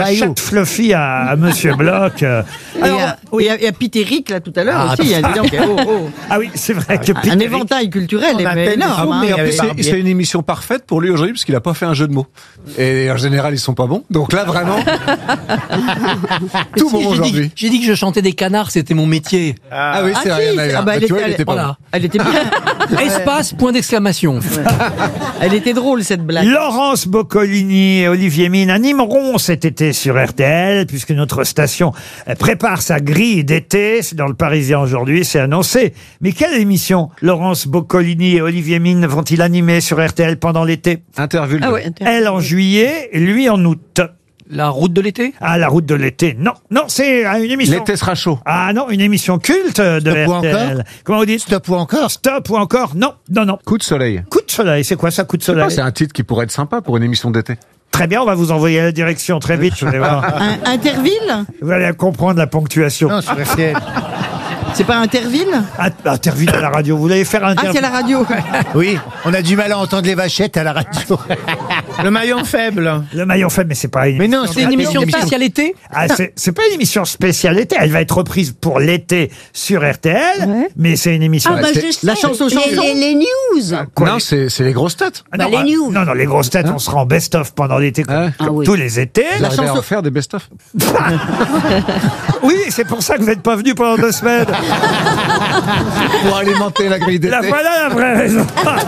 chatte Fluffy à Monsieur Bloch. Il y a Pete Eric, là, tout à l'heure aussi. Il y a Ah oui, c'est vrai que un éventail culturel énorme. Mais en plus, c'est une émission parfaite pour lui aujourd'hui, parce qu'il n'a pas fait un jeu de mots. Et en général, ils sont pas bons. Donc là, vraiment, tout bon aujourd'hui. J'ai dit que je chantais des canards, c'était mon métier. Ah oui, c'est rien. Elle était pas Voilà. Elle était bien. Espace, point d'exclamation. Elle était drôle, cette blague. Laurence Boccolini et Olivier Mine animeront cet été sur RTL, puisque notre station prépare sa grille d'été. C'est dans le Parisien aujourd'hui, c'est annoncé. Mais quelle émission Laurence Boccolini et Olivier Mine vont-ils animer sur RTL pendant l'été? Interview. Elle en juillet, et lui en août. La route de l'été? Ah, la route de l'été. Non, c'est une émission. L'été sera chaud. Ah non, une émission culte de Stop ou RTL. encore Comment vous dites? Stop ou encore? Stop ou encore? Non. Coup de soleil. Coup de soleil, c'est quoi ça, coup de soleil? C'est un titre qui pourrait être sympa pour une émission d'été. Très bien, on va vous envoyer à la direction très vite. Je vais voir. Interville? Vous allez comprendre la ponctuation. Non, sur RTL. C'est pas Interville? Interville à la radio. Vous voulez faire Ah, Interville? c'est la radio. Oui, on a du mal à entendre les vachettes à la radio. Le maillon faible. Le maillon faible, mais c'est pas une. Mais non, C'est une émission spéciale été? Ah, c'est pas une émission spéciale été. Elle va être reprise pour l'été sur RTL, mais c'est une émission. Ah bah je sais, La chanson. les news. Quoi, Non, c'est les grosses têtes. non, les news. non, les grosses têtes, on sera en best-of pendant l'été, comme oui. tous les étés. Vous arrivez à en faire des best-of. Oui, c'est pour ça que vous n'êtes pas venu pendant 2 semaines. Pour alimenter la grille d'été. Là, voilà la vraie raison.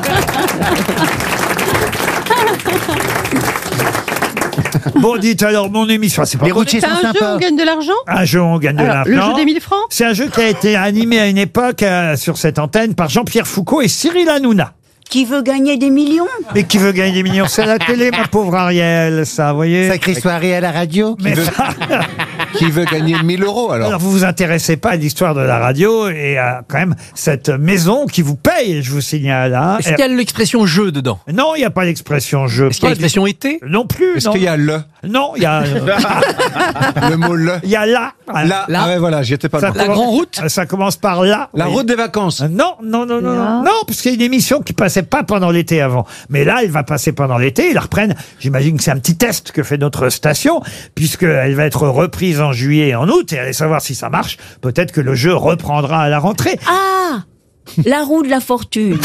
Bon, dites alors, mon émission, c'est pas Les routiers sont sympas. gagne de l'argent? un jeu, on gagne de l'argent. Le jeu des 1000 francs? C'est un jeu qui a été animé à une époque sur cette antenne par Jean-Pierre Foucault et Cyril Hanouna. Qui veut gagner des millions? Mais qui veut gagner des millions? C'est à la télé, ma pauvre Ariel, ça, vous voyez. Sacrée soirée à la radio. Mais Qui veut gagner 1000 euros alors? alors, vous vous intéressez pas à l'histoire de la radio et à quand même cette maison qui vous paye, je vous signale. Hein. Est-ce qu'il y a l'expression jeu dedans? Non, il n'y a pas l'expression jeu. Est-ce qu'il y a l'expression été? Non plus. Est-ce non. qu'il y a le? Non, il y a. Le mot le? Il y a là. Là. Ah ouais, voilà, j'y étais pas Ça loin. La grande route? Ça commence par là. La Oui. route des vacances. Non, parce qu'il y a une émission qui passait pas pendant l'été avant. Mais là, elle va passer pendant l'été. Ils la reprennent. J'imagine que c'est un petit test que fait notre station, puisqu'elle va être reprise en juillet et en août. Et allez savoir si ça marche. Peut-être que le jeu reprendra à la rentrée. Ah, la roue de la fortune.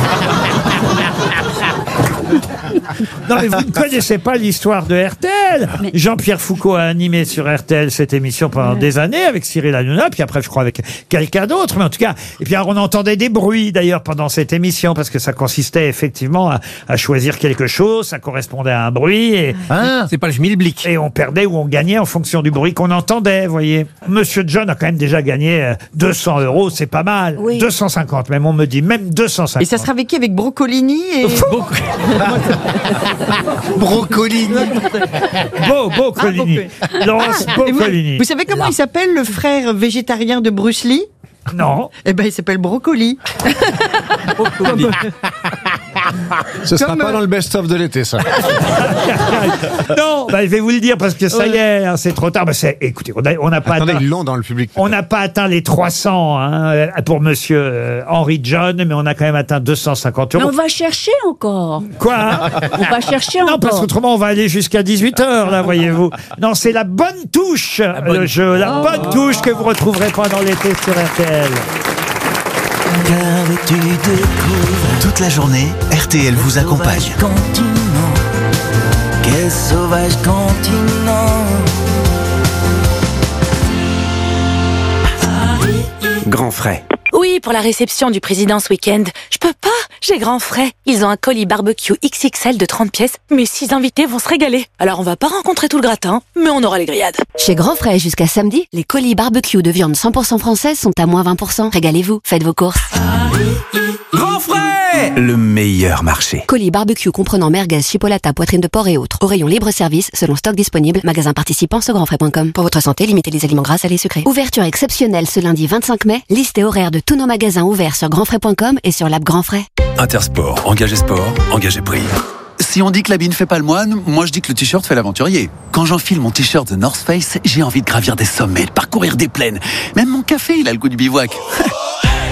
Non, mais vous ne connaissez pas l'histoire de RTL. Jean-Pierre Foucault a animé sur RTL cette émission pendant des années avec Cyril Hanouna, puis après, je crois, avec quelqu'un d'autre. Mais en tout cas, et puis alors, on entendait des bruits d'ailleurs pendant cette émission, parce que ça consistait effectivement à choisir quelque chose, ça correspondait à un bruit, et C'est pas le schmilblick. on perdait ou on gagnait en fonction du bruit qu'on entendait, vous voyez. Monsieur John a quand même déjà gagné 200 €, c'est pas mal. Oui. 250, même on me dit, même 250. Et ça sera avec qui? Avec Brocolini et... Brocoli. Boccolini. Laurence Et Boccolini. vous savez comment il s'appelle, le frère végétarien de Bruce Lee? Non. Eh ben, il s'appelle Brocoli. Ce sera Comme, pas dans le best-of de l'été, ça. Non, je vais vous le dire parce que ça y est, hein, c'est trop tard. Écoutez, on n'a pas Attendez, atteint, ils l'ont dans le public. on n'a pas atteint les 300 hein, pour Monsieur Henry John, mais on a quand même atteint 250 Mais €. on va chercher encore. Quoi? On va chercher Non, parce encore. qu'autrement on va aller jusqu'à 18h, là, voyez-vous. Non, c'est la bonne touche, le jeu, la bonne touche que vous retrouverez pendant l'été sur RTL. Car tu découvres toute la journée, RTL vous accompagne. Continent, quel sauvage continent. Grand frais. Oui, pour la réception du président ce week-end. Je peux pas, j'ai grand frais. Ils ont un colis barbecue XXL de 30 pièces. Mes 6 invités vont se régaler. Alors on va pas rencontrer tout le gratin, mais on aura les grillades. Chez Grand Frais, jusqu'à samedi, les colis barbecue de viande 100% française sont à moins 20%. Régalez-vous, faites vos courses. Grand frais. Le meilleur marché. Colis barbecue comprenant merguez, chipolata, poitrine de porc et autres. Au rayon libre-service, selon stock disponible. Magasin participant sur grandfrais.com. Pour votre santé, limitez les aliments gras, salés, sucrés. Ouverture exceptionnelle ce lundi 25 mai. Liste et horaire de tous nos magasins ouverts sur grandfrais.com et sur l'app Grand Frais. Intersport, engagé sport, engagé prix. Si on dit que l'habit ne fait pas le moine, moi je dis que le t-shirt fait l'aventurier. Quand j'enfile mon t-shirt The North Face, j'ai envie de gravir des sommets, de parcourir des plaines. Même mon café, il a le goût du bivouac.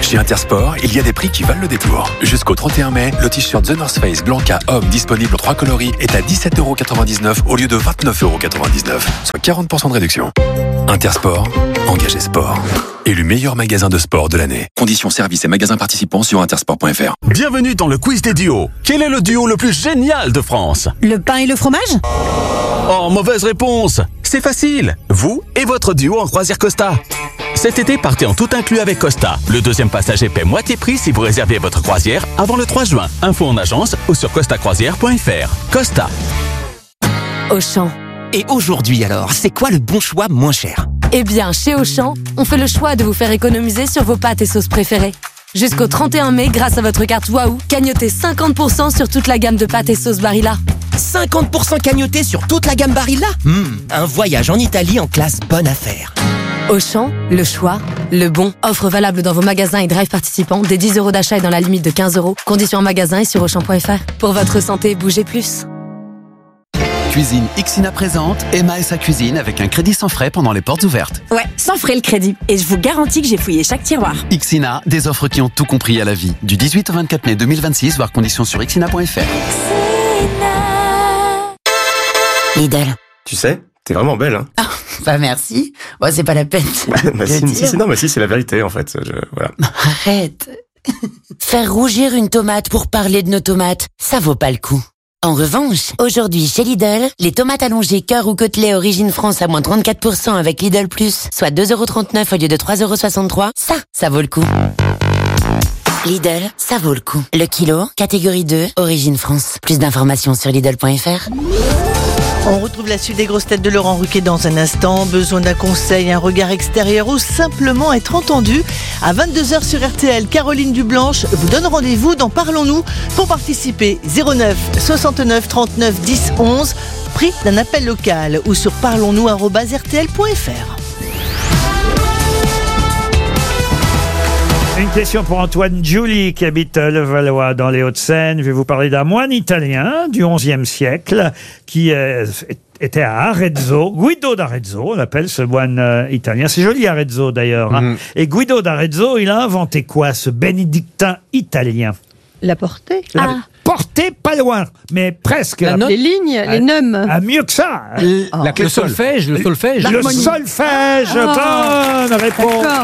Chez Intersport, il y a des prix qui valent le détour. Jusqu'au 31 mai, le t-shirt The North Face Blanca Homme disponible en 3 coloris est à 17,99 € au lieu de 29,99 €, soit 40% de réduction. Intersport, engagé sport. Élu meilleur magasin de sport de l'année. Conditions, services et magasins participants sur intersport.fr. Bienvenue dans le quiz des duos. Quel est le duo le plus génial de France? Le pain et le fromage? Oh, mauvaise réponse. C'est facile. Vous et votre duo en croisière Costa. Cet été, partez en tout inclus avec Costa. Le deuxième passager paie moitié prix si vous réservez votre croisière avant le 3 juin. Info en agence ou sur costacroisière.fr. Costa. Auchan. Et aujourd'hui alors, c'est quoi le bon choix moins cher? Eh bien, chez Auchan, on fait le choix de vous faire économiser sur vos pâtes et sauces préférées. Jusqu'au 31 mai, grâce à votre carte Waouh, cagnotez 50% sur toute la gamme de pâtes et sauces Barilla. 50% cagnoté sur toute la gamme Barilla? Un voyage en Italie en classe bonne affaire. Auchan, le choix, le bon. Offre valable dans vos magasins et drive participants dès 10 € d'achat et dans la limite de 15 €. Conditions en magasin et sur Auchan.fr. Pour votre santé, bougez plus. Cuisine Ixina présente Emma et sa cuisine avec un crédit sans frais pendant les portes ouvertes. Ouais, sans frais le crédit. Et je vous garantis que j'ai fouillé chaque tiroir. Ixina, des offres qui ont tout compris à la vie. Du 18 au 24 mai 2026, voir conditions sur ixina.fr. Lidl. Tu sais, t'es vraiment belle, hein. Ah, bah merci. Bon, c'est pas la peine. Si, c'est la vérité, en fait. Voilà. Arrête. Faire rougir une tomate pour parler de nos tomates, ça vaut pas le coup. En revanche, aujourd'hui chez Lidl, les tomates allongées cœur ou côtelets origine France à moins 34% avec Lidl Plus, soit 2,39 € au lieu de 3,63 €, ça vaut le coup. Lidl, ça vaut le coup. Le kilo, catégorie 2, origine France. Plus d'informations sur Lidl.fr. On retrouve la suite des grosses têtes de Laurent Ruquier dans un instant. Besoin d'un conseil, un regard extérieur ou simplement être entendu. À 22h sur RTL, Caroline Dublanche vous donne rendez-vous dans Parlons-nous pour participer. 09 69 39 10 11. Prix d'un appel local ou sur parlons-nous@rtl.fr. Une question pour Antoine Giuli qui habite Levallois dans les Hauts-de-Seine. Je vais vous parler d'un moine italien du XIe siècle qui était à Arezzo. Guido d'Arezzo, on appelle ce moine italien. C'est joli Arezzo d'ailleurs. Hein. Et Guido d'Arezzo, il a inventé quoi, ce bénédictin italien? La portée. La portée, pas loin, mais presque. Les lignes, les neumes. Mieux que ça. Le solfège. Le solfège. Bonne réponse. D'accord.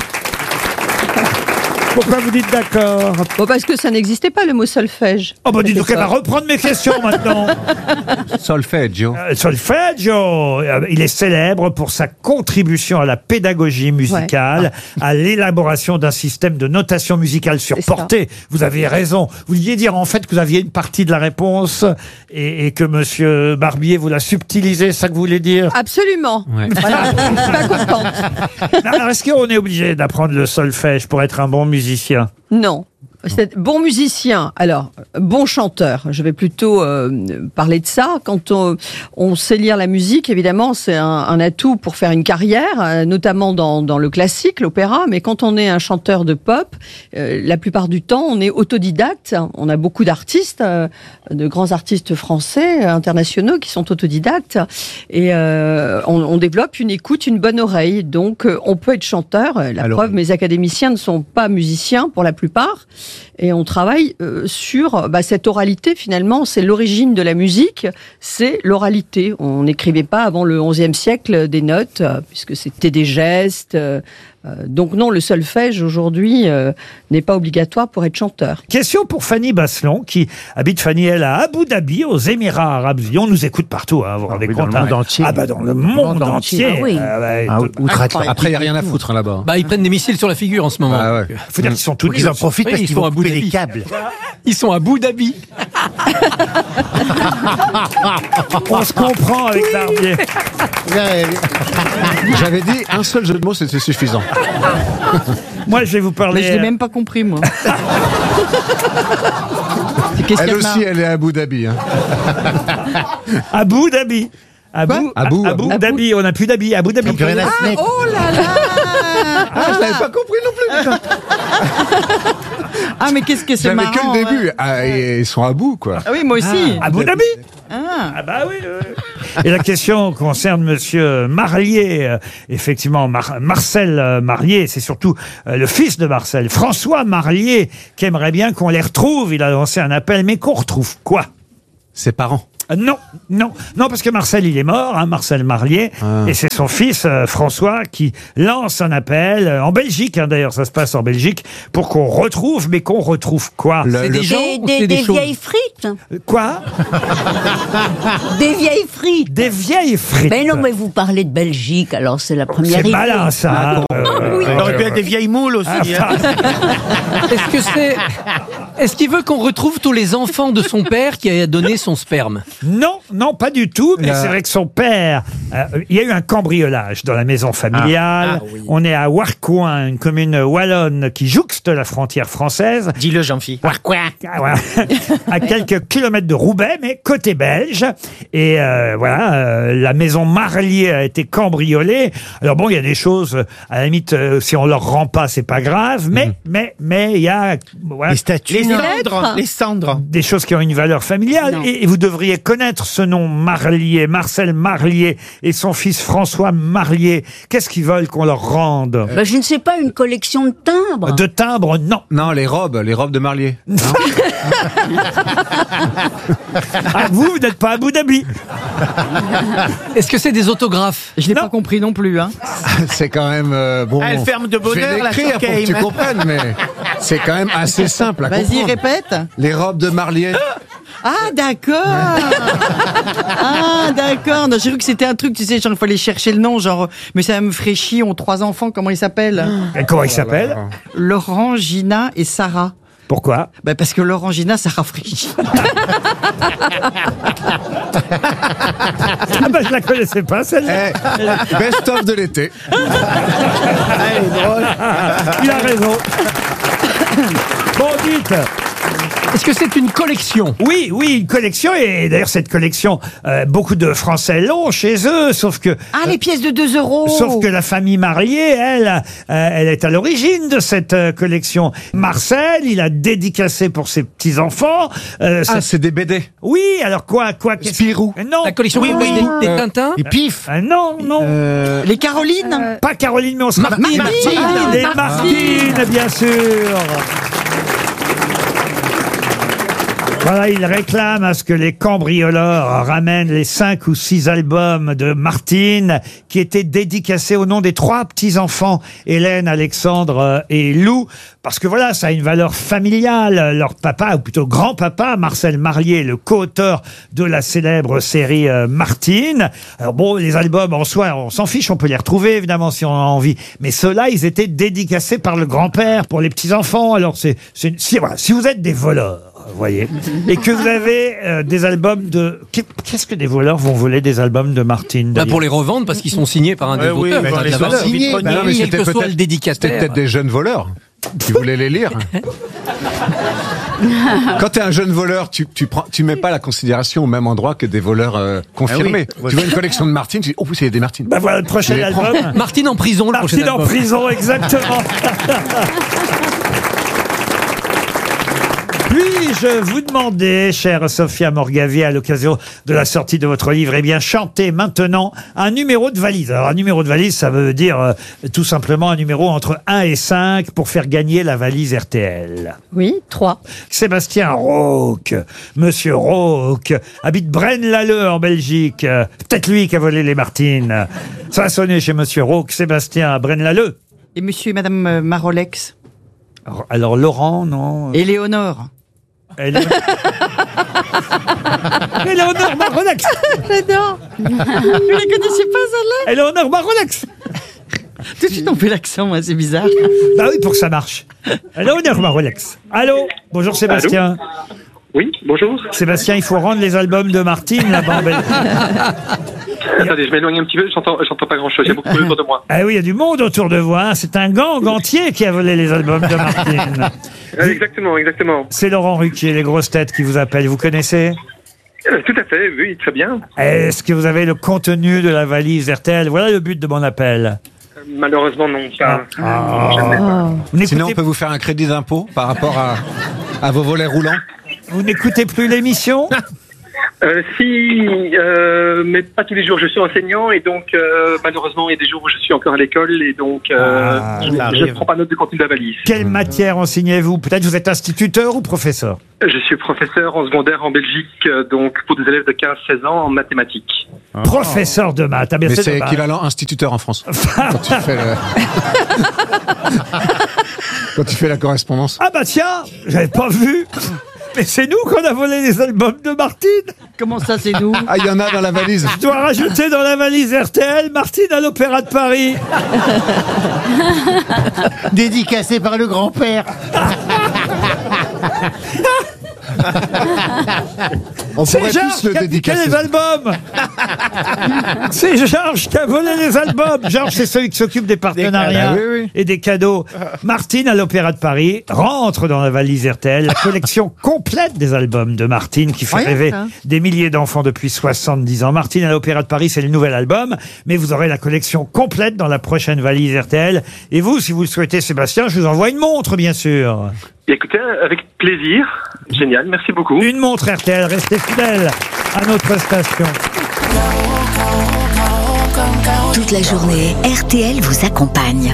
Pourquoi vous dites d'accord? Bon, parce que ça n'existait pas le mot solfège. Oh bah dis donc, elle va reprendre mes questions maintenant. Solfeggio. Solfeggio. Il est célèbre pour sa contribution à la pédagogie musicale, à l'élaboration d'un système de notation musicale sur portée. Vous avez raison. Vous vouliez dire en fait que vous aviez une partie de la réponse et que Monsieur Barbier vous l'a subtilisé, c'est ça que vous voulez dire? Absolument. Ouais. Voilà, je suis pas contente. Alors, est-ce qu'on est obligé d'apprendre le solfège pour être un bon musicien? Non. C'est bon musicien, alors bon chanteur, je vais plutôt parler de ça. Quand on sait lire la musique, évidemment, c'est un atout pour faire une carrière, notamment dans le classique, l'opéra, mais quand on est un chanteur de pop, la plupart du temps, on est autodidacte. On a beaucoup d'artistes, de grands artistes français, internationaux, qui sont autodidactes, et on développe une écoute, une bonne oreille, donc on peut être chanteur. Preuve, mes académiciens ne sont pas musiciens pour la plupart. Et on travaille sur cette oralité, finalement, c'est l'origine de la musique, c'est l'oralité. On n'écrivait pas avant le XIe siècle des notes, puisque c'était des gestes. Donc non, le solfège aujourd'hui n'est pas obligatoire pour être chanteur. Question pour Fanny Basselon, qui habite, Fanny, elle, à Abu Dhabi, aux Émirats Arabes Unis. On nous écoute partout, hein, vous vous rendez compte? Dans le monde entier. Ah bah dans le monde entier. Ah oui. Après, il n'y a rien à foutre là-bas. Bah, ils prennent des missiles sur la figure en ce moment. Ah ouais. Faut dire qu'ils sont tous Ils en profitent parce qu'ils vont couper les câbles. Ils sont à Abu Dhabi. On se comprend avec Barbier. J'avais dit un seul jeu de mots, c'était suffisant. Moi, je vais vous parler. Mais je l'ai même pas compris, moi. Elle aussi, elle est à Abu Dhabi. Hein. Abu Dhabi. Abu Dhabi. On n'a plus d'Abi. Abu Dhabi. Plus rien à se mettre. Oh là là. Je l'avais pas compris non plus. Ah, mais qu'est-ce que c'est marrant. J'avais que le début. Ah, ils sont à bout, quoi. Ah oui, moi aussi. Abu Dhabi. Ah bah oui. Et la question concerne Monsieur Marlier, effectivement Marcel Marlier, c'est surtout le fils de Marcel, François Marlier, qui aimerait bien qu'on les retrouve. Il a lancé un appel, mais qu'on retrouve quoi? Ses parents. Non, parce que Marcel, il est mort, hein, Marcel Marlier, et c'est son fils François qui lance un appel en Belgique, hein, d'ailleurs, ça se passe en Belgique, pour qu'on retrouve, mais qu'on retrouve quoi? Des vieilles frites. Quoi? Des vieilles frites. Des vieilles frites. Mais non, mais vous parlez de Belgique, alors c'est la première C'est idée. malin, ça. Oui. Il aurait pu être des vieilles moules aussi. Est-ce qu'il veut qu'on retrouve tous les enfants de son père qui a donné son sperme? Non, pas du tout, mais c'est vrai que son père, il y a eu un cambriolage dans la maison familiale. Oui. On est à Warcoing, une commune wallonne qui jouxte la frontière française. Dis-le, Jean-Phi. À quelques kilomètres de Roubaix, mais côté belge. Et la maison Marlier a été cambriolée. Alors bon, il y a des choses, à la limite, si on leur rend pas, c'est pas grave, mais il y a les statues, les cendres, des choses qui ont une valeur familiale. Et vous devriez connaître ce nom Marlier, Marcel Marlier et son fils François Marlier. Qu'est-ce qu'ils veulent qu'on leur rende? Je ne sais pas, une collection de timbres. De timbres, non. Non, les robes de Marlier. Vous n'êtes pas à Abu Dhabi. Est-ce que c'est des autographes? Je n'ai pas compris non plus. Hein. C'est quand même bon. Elle ferme de bonheur la pour que tu comprennes, mais c'est quand même assez simple à comprendre. Vas-y, répète. Les robes de Marlier. Ah, d'accord. Ah, d'accord. Non, j'ai cru que c'était un truc, tu sais, genre, il faut aller chercher le nom, genre, mais ça me ferait chier, ont 3 enfants, comment ils s'appellent? Et comment ils s'appellent? Laurent, Gina et Sarah. Pourquoi? Parce que Laurent Gina, ça rafraîchit. Je la connaissais pas, celle-là. Best of de l'été. Elle est drôle. Il a raison. Bon, dites. Est-ce que c'est une collection? Oui, une collection. Et d'ailleurs, cette collection, beaucoup de Français l'ont chez eux, sauf que... les pièces de 2 €. Sauf que la famille Marlier, elle est à l'origine de cette collection. Marcel, il a dédicacé pour ses petits-enfants. C'est des BD. Oui, alors quoi Spirou. Non. La collection des Tintins? Les Pif. Non. Les Carolines. Pas Caroline, mais on se Martine. Les Martines, bien sûr. Voilà, il réclame à ce que les cambrioleurs ramènent les 5 ou 6 albums de Martine qui étaient dédicacés au nom des 3 petits-enfants, Hélène, Alexandre et Lou. Parce que voilà, ça a une valeur familiale. Leur papa, ou plutôt grand-papa, Marcel Marlier, le co-auteur de la célèbre série Martine. Alors bon, les albums en soi, on s'en fiche, on peut les retrouver évidemment si on a envie. Mais ceux-là, ils étaient dédicacés par le grand-père pour les petits-enfants. Alors si vous êtes des voleurs, vous voyez, et que vous avez des albums de... Qu'est-ce que des voleurs vont voler des albums de Martine? Pour les revendre, parce qu'ils sont signés par un des auteurs. Quel que soit le dédicataire. C'était peut-être des jeunes voleurs qui voulaient les lire. Quand tu es un jeune voleur, tu mets pas la considération au même endroit que des voleurs confirmés. Tu vois une collection de Martine, tu dis, oh, c'est des Martines. Voilà le prochain album. Martine en prison, le prochain album. Martine en prison, exactement. Puis-je vous demander, chère Sophia Morgavi, à l'occasion de la sortie de votre livre, chanter maintenant un numéro de valise. Alors, un numéro de valise, ça veut dire tout simplement un numéro entre 1 et 5 pour faire gagner la valise RTL. Oui, 3. Sébastien Rauque, Monsieur Rauque, habite Braine-l'Alleud en Belgique. Peut-être lui qui a volé les Martines. Ça a sonné chez Monsieur Rauque, Sébastien à Braine-l'Alleud. Et monsieur et madame Marolex? Alors Laurent, non. Et Léonore? Léonore Marolex. J'adore. Vous la connaissez pas celle-là? Léonore Marolex. Tout de suite on fait l'accent, moi, c'est bizarre. Bah oui, pour que ça marche. Léonore Marolex. Allô? Bonjour Sébastien. Allô? Oui, bonjour. Sébastien, il faut rendre les albums de Martine là-bas en Belgique. Attendez, je m'éloigne un petit peu, j'entends pas grand-chose, il y a beaucoup de monde autour de moi. Ah oui, il y a du monde autour de vous, hein. C'est un gang entier qui a volé les albums de Martine. Exactement. C'est Laurent Ruquier, les grosses têtes qui vous appellent, vous connaissez? Tout à fait, oui, très bien. Est-ce que vous avez le contenu de la valise RTL? Voilà le but de mon appel. Malheureusement, non. Sinon, on peut vous faire un crédit d'impôt par rapport à vos volets roulants. Vous n'écoutez plus l'émission? Mais pas tous les jours. Je suis enseignant et donc malheureusement il y a des jours où je suis encore à l'école et donc je ne prends pas note du contenu de la valise. Quelle matière enseignez-vous? Peut-être vous êtes instituteur ou professeur? Je suis professeur en secondaire en Belgique, donc pour des élèves de 15-16 ans en mathématiques. Professeur de maths. Ah, bien, Mais c'est dommage. équivalent instituteur en France. Quand tu fais quand tu fais la correspondance. Ah bah tiens, j'avais pas vu. Mais c'est nous qu'on a volé les albums de Martine. Comment ça, c'est nous? Ah, il y en a dans la valise. Je dois rajouter dans la valise RTL, Martine à l'Opéra de Paris. Dédicacé par le grand-père. On C'est pourrait Georges tous le qui a piqué dédicacer. les albums. C'est Georges qui a volé les albums. Georges, c'est celui qui s'occupe des partenariats et des cadeaux. Martine à l'Opéra de Paris rentre dans la valise RTL la collection complète des albums de Martine qui fait rêver des milliers d'enfants depuis 70 ans. Martine à l'Opéra de Paris, c'est le nouvel album, mais vous aurez la collection complète dans la prochaine valise RTL. Et vous, si vous le souhaitez, Sébastien, je vous envoie une montre, bien sûr. Écoutez, avec plaisir. Génial, merci beaucoup. Une montre RTL, restez fidèles à notre station. Toute la journée, RTL vous accompagne.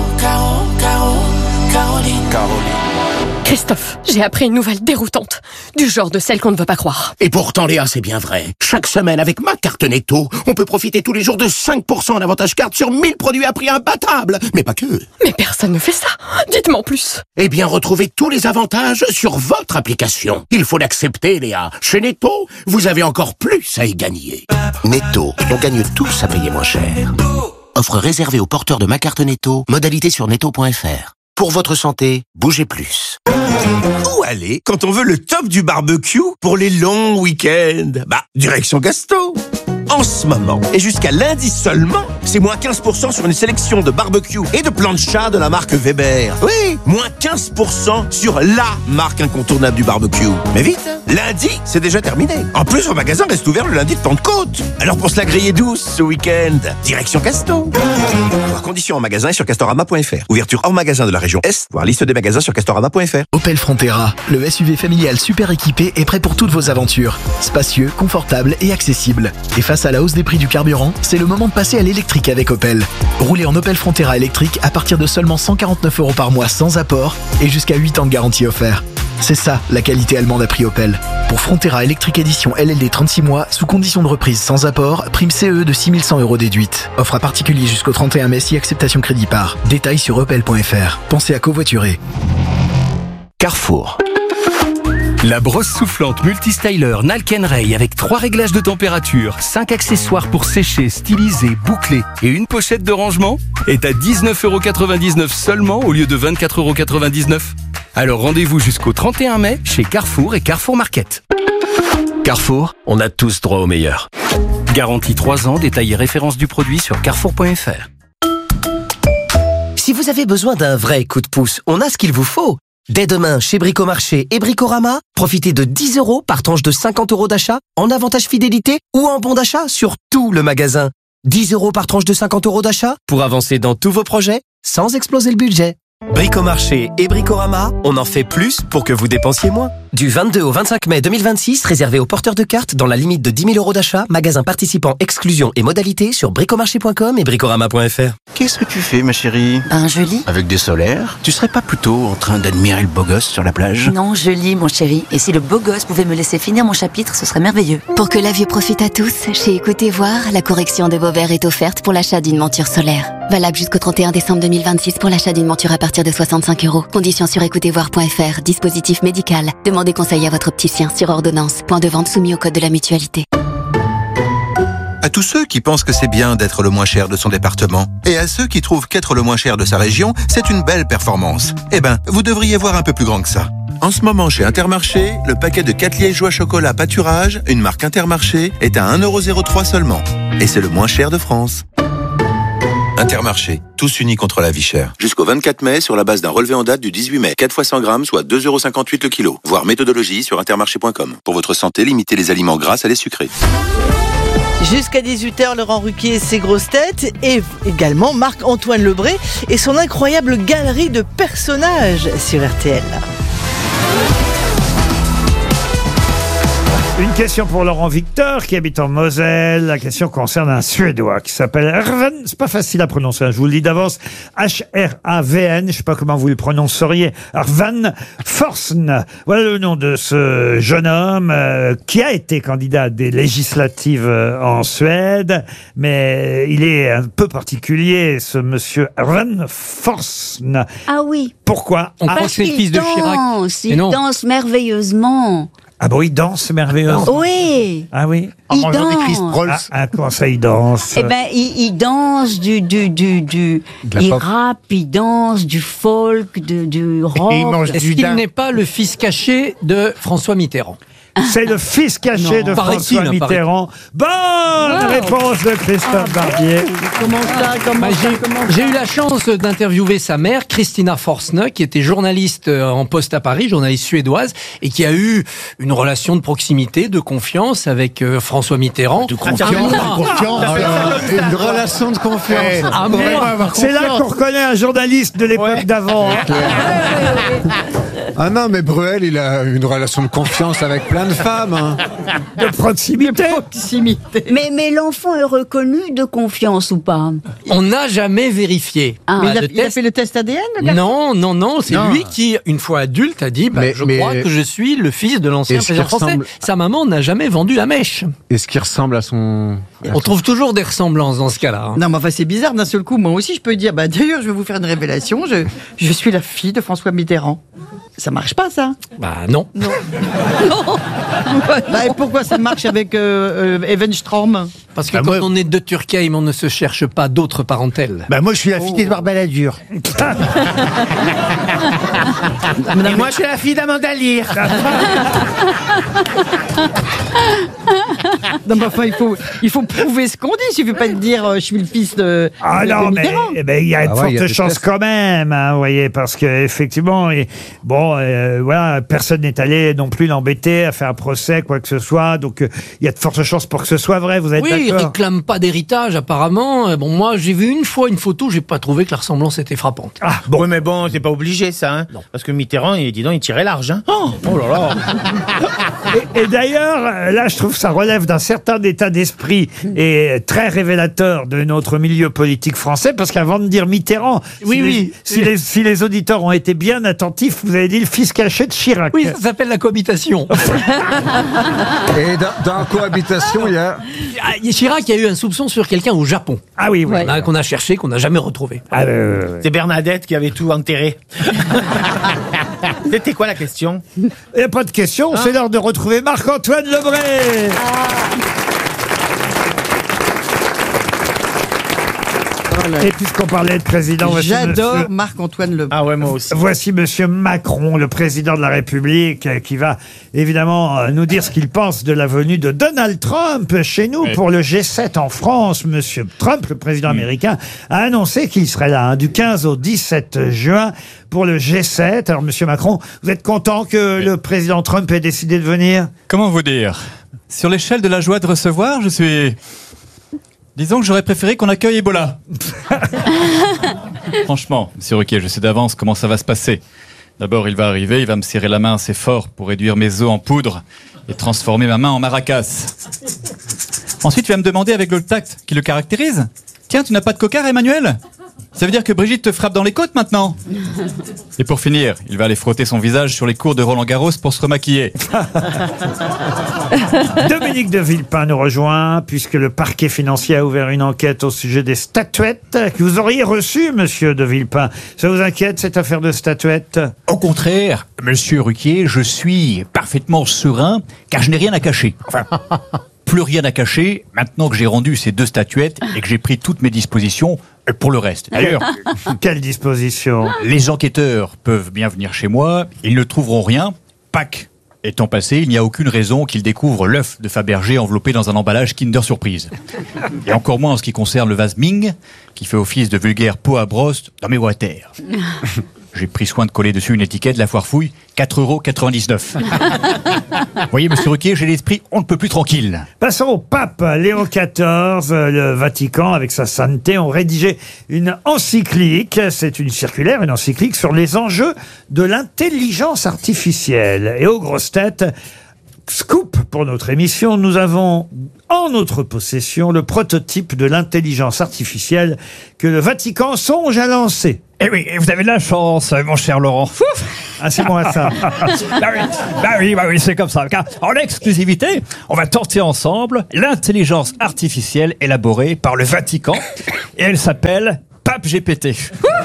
Christophe, j'ai appris une nouvelle déroutante. Du genre de celle qu'on ne veut pas croire. Et pourtant, Léa, c'est bien vrai. Chaque semaine, avec ma carte Netto, on peut profiter tous les jours de 5% d'avantage carte sur 1000 produits à prix imbattable. Mais pas que. Mais personne ne fait ça. Dites-moi en plus. Eh bien, retrouvez tous les avantages sur votre application. Il faut l'accepter, Léa. Chez Netto, vous avez encore plus à y gagner. Netto, on gagne tous à payer moins cher. Offre réservée aux porteurs de ma carte Netto. Modalité sur netto.fr. Pour votre santé, bougez plus. Où aller quand on veut le top du barbecue pour les longs week-ends? Direction Gasto. En ce moment, et jusqu'à lundi seulement, c'est moins 15% sur une sélection de barbecue et de plancha de la marque Weber. Oui, moins 15% sur la marque incontournable du barbecue. Mais vite, lundi, c'est déjà terminé. En plus, vos magasins restent ouverts le lundi de Pentecôte. Alors pour se la griller douce ce week-end, direction Gasto. Voir conditions en magasin et sur castorama.fr. Ouverture hors magasin de la région Est, voir liste des magasins sur castorama.fr. Opel Frontera, le SUV familial super équipé est prêt pour toutes vos aventures. Spacieux, confortable et accessible. Et face à la hausse des prix du carburant, c'est le moment de passer à l'électrique avec Opel. Roulez en Opel Frontera électrique à partir de seulement 149 € par mois sans apport et jusqu'à 8 ans de garantie offert. C'est ça, la qualité allemande à prix Opel. Pour Frontera électrique édition LLD 36 mois, sous condition de reprise sans apport, prime CE de 6100 € déduite. Offre à particulier jusqu'au 31 mai si acceptation crédit par. Détails sur opel.fr. Pensez à covoiturer. Carrefour. La brosse soufflante multistyler Nalken-Ray avec 3 réglages de température, 5 accessoires pour sécher, styliser, boucler et une pochette de rangement est à 19,99 € seulement au lieu de 24,99 €. Alors rendez-vous jusqu'au 31 mai chez Carrefour et Carrefour Market. Carrefour, on a tous droit au meilleur. Garantie 3 ans, détail et référence du produit sur carrefour.fr. Si vous avez besoin d'un vrai coup de pouce, on a ce qu'il vous faut. Dès demain, chez Bricomarché et Bricorama, profitez de 10 € par tranche de 50 € d'achat, en avantage fidélité ou en bon d'achat sur tout le magasin. 10 € par tranche de 50 € d'achat pour avancer dans tous vos projets sans exploser le budget. Bricomarché et Bricorama, on en fait plus pour que vous dépensiez moins. Du 22 au 25 mai 2026, réservé aux porteurs de cartes dans la limite de 10 000 € d'achat, magasin participant, exclusion et modalités sur bricomarché.com et bricorama.fr. Qu'est-ce que tu fais, ma chérie? Je lis. Avec des solaires? Tu serais pas plutôt en train d'admirer le beau gosse sur la plage? Non, je lis, mon chéri. Et si le beau gosse pouvait me laisser finir mon chapitre, ce serait merveilleux. Pour que la vue profite à tous, chez Écoutez Voir, la correction de vos verres est offerte pour l'achat d'une monture solaire. Valable jusqu'au 31 décembre 2026 pour l'achat d'une monture à partir de 65 €. Conditions sur écoutezvoir.fr. Dispositif médical. Demandez conseil à votre opticien sur ordonnance. Point de vente soumis au code de la mutualité. À tous ceux qui pensent que c'est bien d'être le moins cher de son département, et à ceux qui trouvent qu'être le moins cher de sa région, c'est une belle performance. Eh ben, vous devriez voir un peu plus grand que ça. En ce moment, chez Intermarché, le paquet de 4 liégeois chocolat pâturage, une marque Intermarché, est à 1,03 € seulement. Et c'est le moins cher de France. Intermarché, tous unis contre la vie chère. Jusqu'au 24 mai, sur la base d'un relevé en date du 18 mai. 4 fois 100 grammes, soit 2,58 € le kilo. Voir méthodologie sur intermarché.com. Pour votre santé, limitez les aliments gras à les sucrés. Jusqu'à 18h, Laurent Ruquier et ses grosses têtes, et également Marc-Antoine Lebré et son incroyable galerie de personnages sur RTL. Une question pour Laurent Victor qui habite en Moselle. La question concerne un Suédois qui s'appelle Ervan. C'est pas facile à prononcer, je vous le dis d'avance. H-R-A-V-N. Je sais pas comment vous le prononceriez. Ervan Forsn. Voilà le nom de ce jeune homme qui a été candidat à des législatives en Suède. Mais il est un peu particulier, ce monsieur Ervan Forsn. Ah oui. Pourquoi? On croit que c'est le fils de Chirac. Il danse merveilleusement. Ah bon, il danse merveilleusement. Oui. Ah oui. Il danse. Comment ça, il danse? Eh ben, il danse il rappe, il danse du folk, du rock. Est-ce qu'il n'est pas le fils caché de François Mitterrand? C'est le fils caché de François Mitterrand. Bonne réponse de Christophe Barbier. Comment ça? J'ai eu la chance d'interviewer sa mère, Christina Forsne, qui était journaliste en poste à Paris, journaliste suédoise, et qui a eu une relation de proximité, de confiance avec François Mitterrand. Une relation de confiance. C'est là qu'on reconnaît un journaliste de l'époque d'avant. Ah non, mais Bruel, il a une relation de confiance avec plein de femmes. Hein. De proximité. Mais l'enfant est reconnu de confiance ou pas? On n'a jamais vérifié. Mais il a fait le test ADN, le gars? Non, c'est lui qui, une fois adulte, a dit je crois que je suis le fils de l'ancien président français. Sa maman n'a jamais vendu la mèche. Est-ce qu'il ressemble à son... On trouve toujours des ressemblances dans ce cas-là. Hein. Non, mais enfin, c'est bizarre d'un seul coup. Moi aussi, je peux dire, d'ailleurs, je vais vous faire une révélation. Je suis la fille de François Mitterrand. Ça marche pas, ça? Non. Non. Et pourquoi ça marche avec Evenstrom? Parce que quand on est de Turckheim, on ne se cherche pas d'autres parentèles. Moi, je suis la fille d'Edouard Balladur. Et moi, je suis la fille d'Amanda Lear. Non, mais enfin, il faut prouver ce qu'on dit. Il suffit pas de dire je suis le fils de. Ah non, mais il y a une forte chance quand même, hein, vous voyez, parce que effectivement, voilà, personne n'est allé non plus l'embêter à faire un procès, quoi que ce soit. Donc, il y a de fortes chances pour que ce soit vrai. Vous êtes d'accord? Oui, il réclame pas d'héritage apparemment. Bon, moi, j'ai vu une fois une photo, j'ai pas trouvé que la ressemblance était frappante. Ah bon, oui, mais bon, c'est pas obligé ça, hein. Non. Parce que Mitterrand, il tirait large, hein. Oh là là. Et d'ailleurs, là, je trouve que ça relève d'un certain état d'esprit et très révélateur de notre milieu politique français, parce qu'avant de dire Mitterrand, si les auditeurs ont été bien attentifs, vous avez dit le fils caché de Chirac. Oui, ça s'appelle la cohabitation. Et dans la cohabitation, il y a... Chirac a eu un soupçon sur quelqu'un au Japon. Ah oui. Qu'on a cherché, qu'on n'a jamais retrouvé. C'est Bernadette qui avait tout enterré. C'était quoi la question? Il n'y a pas de question, c'est l'heure de retrouver Marc-Antoine Lebré. Et puisqu'on parlait de président, j'adore Marc-Antoine Lebré. Ah ouais, moi aussi. Voici monsieur Macron, le président de la République, qui va évidemment nous dire ce qu'il pense de la venue de Donald Trump chez nous pour le G7 en France. Monsieur Trump, le président américain, a annoncé qu'il serait là du 15 au 17 juin pour le G7. Alors monsieur Macron, vous êtes content que le président Trump ait décidé de venir? Comment vous dire? Sur l'échelle de la joie de recevoir, je suis... Disons que j'aurais préféré qu'on accueille Ebola. Franchement, monsieur Ruquier, je sais d'avance comment ça va se passer. D'abord, il va arriver, il va me serrer la main assez fort pour réduire mes os en poudre et transformer ma main en maracas. Ensuite, il va me demander avec le tact qui le caractérise. Tiens, tu n'as pas de cocard, Emmanuel? Ça veut dire que Brigitte te frappe dans les côtes maintenant? Et pour finir, il va aller frotter son visage sur les cours de Roland-Garros pour se remaquiller. Dominique de Villepin nous rejoint, puisque le parquet financier a ouvert une enquête au sujet des statuettes que vous auriez reçues, monsieur de Villepin. Ça vous inquiète, cette affaire de statuettes? Au contraire, monsieur Ruquier, je suis parfaitement serein, car je n'ai rien à cacher. Enfin, plus rien à cacher, maintenant que j'ai rendu ces 2 statuettes et que j'ai pris toutes mes dispositions pour le reste. D'ailleurs, quelle disposition? Les enquêteurs peuvent bien venir chez moi, ils ne trouveront rien. Pâques étant passé, il n'y a aucune raison qu'ils découvrent l'œuf de Fabergé enveloppé dans un emballage Kinder Surprise. Et encore moins en ce qui concerne le vase Ming, qui fait office de vulgaire pot à brosse dans mes water. J'ai pris soin de coller dessus une étiquette, la foire fouille, 4,99 €. Vous voyez, monsieur Ruquier, j'ai l'esprit on ne peut plus tranquille. Passons au pape Léon XIV. Le Vatican, avec sa sainteté, ont rédigé une encyclique. C'est une circulaire, une encyclique sur les enjeux de l'intelligence artificielle. Et aux grosses têtes, Scoop pour notre émission, nous avons en notre possession le prototype de l'intelligence artificielle que le Vatican songe à lancer. Eh oui, et vous avez de la chance, mon cher Laurent. Ah, c'est moi ça. Bah oui, c'est comme ça. Car en exclusivité, on va tenter ensemble l'intelligence artificielle élaborée par le Vatican. Et elle s'appelle Pape GPT.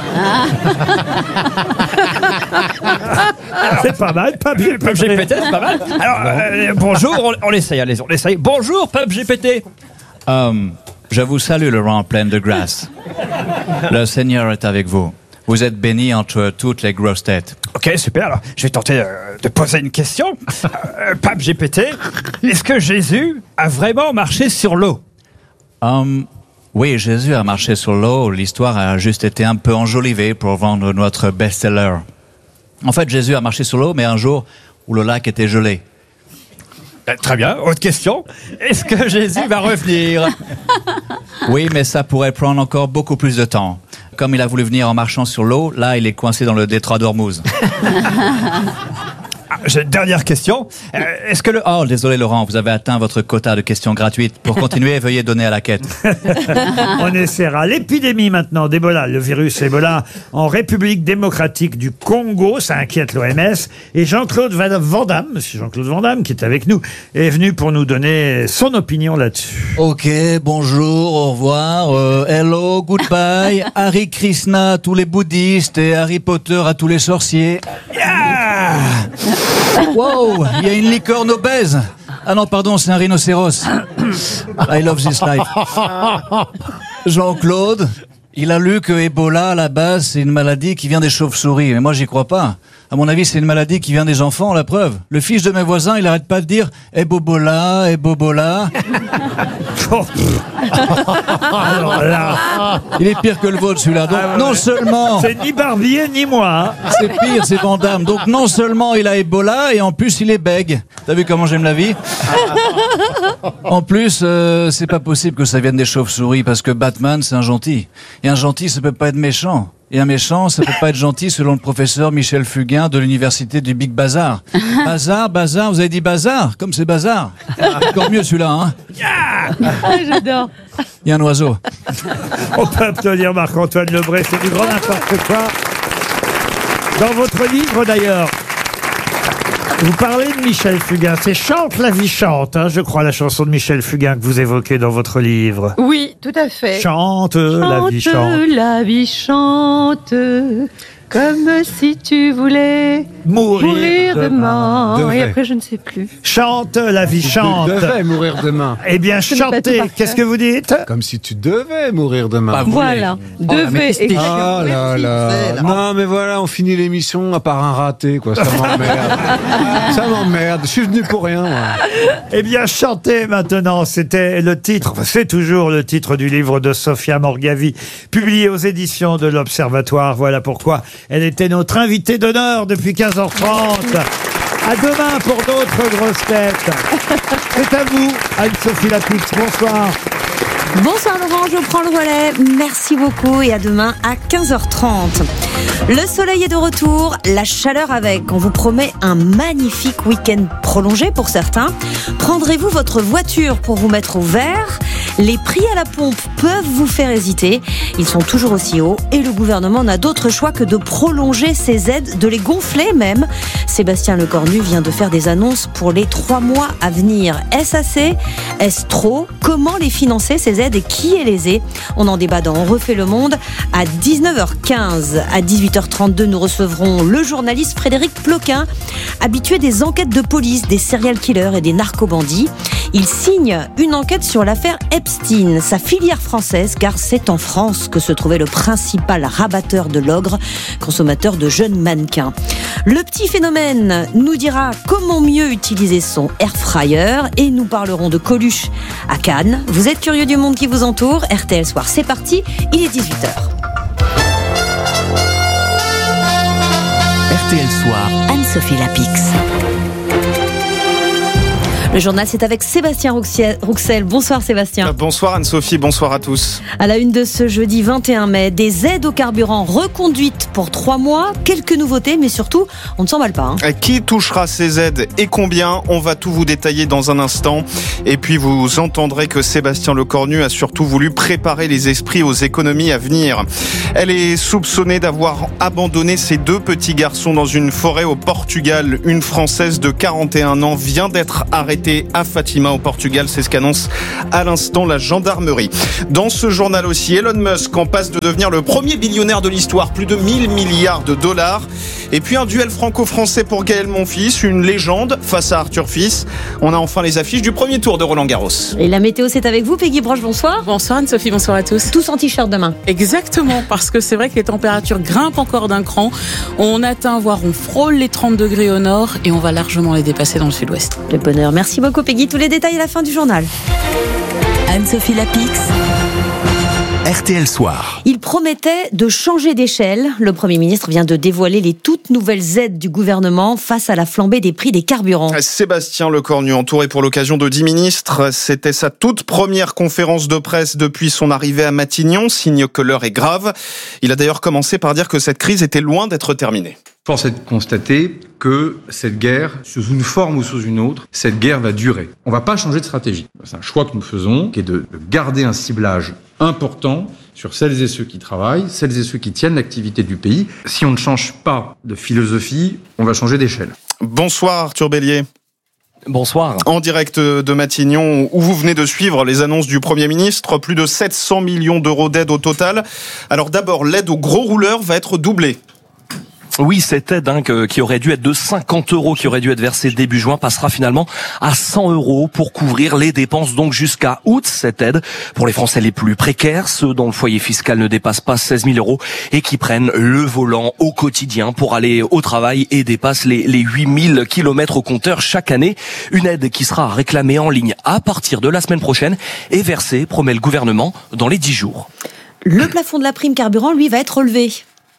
C'est pas mal, Pape GPT. Pape GPT, c'est pas mal. Alors, bonjour, on essaye, allez, on essaye. Bonjour, Pape GPT. Je vous salue, Laurent, plein de grâce. Le Seigneur est avec vous. Vous êtes béni entre toutes les grosses têtes. Ok, super. Alors, je vais tenter de poser une question. Pape GPT, est-ce que Jésus a vraiment marché sur l'eau? Oui, Jésus a marché sur l'eau. L'histoire a juste été un peu enjolivée pour vendre notre best-seller. En fait, Jésus a marché sur l'eau, mais un jour où le lac était gelé. Très bien. Autre question. Est-ce que Jésus va revenir? Oui, mais ça pourrait prendre encore beaucoup plus de temps. Comme il a voulu venir en marchant sur l'eau, là, il est coincé dans le détroit d'Ormuz. J'ai une dernière question. Est-ce que Oh, désolé Laurent, vous avez atteint votre quota de questions gratuites. Pour continuer, veuillez donner à la quête. On essaiera. L'épidémie maintenant d'Ebola, le virus Ebola en République démocratique du Congo, ça inquiète l'OMS. Et Jean-Claude Van Damme, monsieur Jean-Claude Van Damme, qui est avec nous, est venu pour nous donner son opinion là-dessus. Ok, bonjour, au revoir, hello, goodbye, Hare Krishna à tous les bouddhistes et Harry Potter à tous les sorciers. Yeah! Wow, il y a une licorne obèse. Ah non, pardon, c'est un rhinocéros. I love this life. Jean-Claude, il a lu que Ebola, à la base, c'est une maladie qui vient des chauves-souris. Mais moi, j'y crois pas. À mon avis, c'est une maladie qui vient des enfants, la preuve. Le fils de mes voisins, il arrête pas de dire « Ebobola, Ebobola ». Alors là, il est pire que le vôtre, celui-là. Donc, non seulement... c'est ni Barbier, ni moi. Hein. C'est pire, c'est Van Damme. Donc, non seulement il a Ebola, et en plus, il est bègue. T'as vu comment j'aime la vie? En plus, c'est pas possible que ça vienne des chauves-souris, parce que Batman, c'est un gentil. Et un gentil, ça peut pas être méchant. Et un méchant, ça peut pas être gentil selon le professeur Michel Fugain de l'université du Big Bazar. Bazar, vous avez dit bazar, comme c'est bazar. Encore mieux celui-là, hein. J'adore. Il y a un oiseau. On peut applaudir Marc-Antoine Lebré, c'est du grand n'importe quoi. Dans votre livre d'ailleurs, vous parlez de Michel Fugain, c'est Chante la vie chante, hein, je crois, la chanson de Michel Fugain que vous évoquez dans votre livre. Oui, tout à fait. Chante la vie chante. Chante la vie chante, comme si tu voulais mourir demain. Et après, je ne sais plus. Chante la vie chante. Tu devais mourir demain. Eh bien, chantez. Qu'est-ce que vous dites? Comme si tu devais mourir demain. Voilà. Devais. Ah là là. Non, mais voilà, on finit l'émission à part un raté, quoi. Ça m'emmerde. Ça m'emmerde. Je suis venu pour rien, moi. Eh bien, chantez maintenant. C'était le titre, c'est toujours le titre du livre de Sophia Morgavi, publié aux éditions de l'Observatoire. Voilà pourquoi elle était notre invitée d'honneur depuis 15h30. À demain pour d'autres grosses têtes. C'est à vous, Anne-Sophie Lapix. Bonsoir. Bonsoir Laurent, je prends le relais. Merci beaucoup et à demain à 15h30. Le soleil est de retour, la chaleur avec. On vous promet un magnifique week-end prolongé pour certains. Prendrez-vous votre voiture pour vous mettre au vert? Les prix à la pompe peuvent vous faire hésiter. Ils sont toujours aussi hauts et le gouvernement n'a d'autre choix que de prolonger ces aides, de les gonfler même. Sébastien Lecornu vient de faire des annonces pour les 3 mois à venir. Est-ce assez? Est-ce trop? Comment les financer ces aides et qui est lésé? On en débat dans On refait le monde à 19h15. À 18h32, nous recevrons le journaliste Frédéric Ploquin, habitué des enquêtes de police, des serial killers et des narcobandits. Il signe une enquête sur l'affaire Epstein, sa filière française, car c'est en France que se trouvait le principal rabatteur de l'ogre, consommateur de jeunes mannequins. Le petit phénomène nous dira comment mieux utiliser son air fryer et nous parlerons de Coluche à Cannes. Vous êtes curieux du monde qui vous entoure? RTL Soir, c'est parti, il est 18h. RTL Soir, Anne-Sophie Lapix. Le journal, c'est avec Sébastien Rouxel. Bonsoir Sébastien. Bonsoir Anne-Sophie, bonsoir à tous. À la une de ce jeudi 21 mai, des aides au carburant reconduites pour 3 mois. Quelques nouveautés, mais surtout, on ne s'emballe pas. Qui touchera ces aides et combien ? On va tout vous détailler dans un instant. Et puis vous entendrez que Sébastien Lecornu a surtout voulu préparer les esprits aux économies à venir. Elle est soupçonnée d'avoir abandonné ses 2 petits garçons dans une forêt au Portugal. Une Française de 41 ans vient d'être arrêtée à Fatima au Portugal. C'est ce qu'annonce à l'instant la gendarmerie. Dans ce journal aussi, Elon Musk en passe de devenir le premier billionnaire de l'histoire, plus de 1000 milliards de dollars. Et puis un duel franco-français pour Gaël Monfils, une légende face à Arthur Fils. On a enfin les affiches du premier tour de Roland-Garros. Et la météo, c'est avec vous, Peggy Broche, bonsoir. Bonsoir Anne-Sophie, bonsoir à tous. Tous en t-shirt demain. Exactement, parce que c'est vrai que les températures grimpent encore d'un cran. On atteint, voire on frôle les 30 degrés au nord et on va largement les dépasser dans le sud-ouest. Le bonheur. Merci beaucoup Peggy. Tous les détails à la fin du journal. Anne-Sophie Lapix. RTL Soir. Il promettait de changer d'échelle. Le Premier ministre vient de dévoiler les toutes nouvelles aides du gouvernement face à la flambée des prix des carburants. Sébastien Lecornu, entouré pour l'occasion de 10 ministres, c'était sa toute première conférence de presse depuis son arrivée à Matignon, signe que l'heure est grave. Il a d'ailleurs commencé par dire que cette crise était loin d'être terminée. Force est de constater que cette guerre, sous une forme ou sous une autre, cette guerre va durer. On ne va pas changer de stratégie. C'est un choix que nous faisons, qui est de garder un ciblage important sur celles et ceux qui travaillent, celles et ceux qui tiennent l'activité du pays. Si on ne change pas de philosophie, on va changer d'échelle. Bonsoir Arthur Bélier. Bonsoir. En direct de Matignon, où vous venez de suivre les annonces du Premier ministre, plus de 700 millions d'euros d'aide au total. Alors d'abord, l'aide aux gros rouleurs va être doublée. Oui, cette aide qui aurait dû être de 50 €, qui aurait dû être versée début juin, passera finalement à 100 € pour couvrir les dépenses donc jusqu'à août. Cette aide pour les Français les plus précaires, ceux dont le foyer fiscal ne dépasse pas 16 000 € et qui prennent le volant au quotidien pour aller au travail et dépassent les 8 000 kilomètres au compteur chaque année. Une aide qui sera réclamée en ligne à partir de la semaine prochaine et versée, promet le gouvernement, dans les 10 jours. Le plafond de la prime carburant, lui, va être relevé.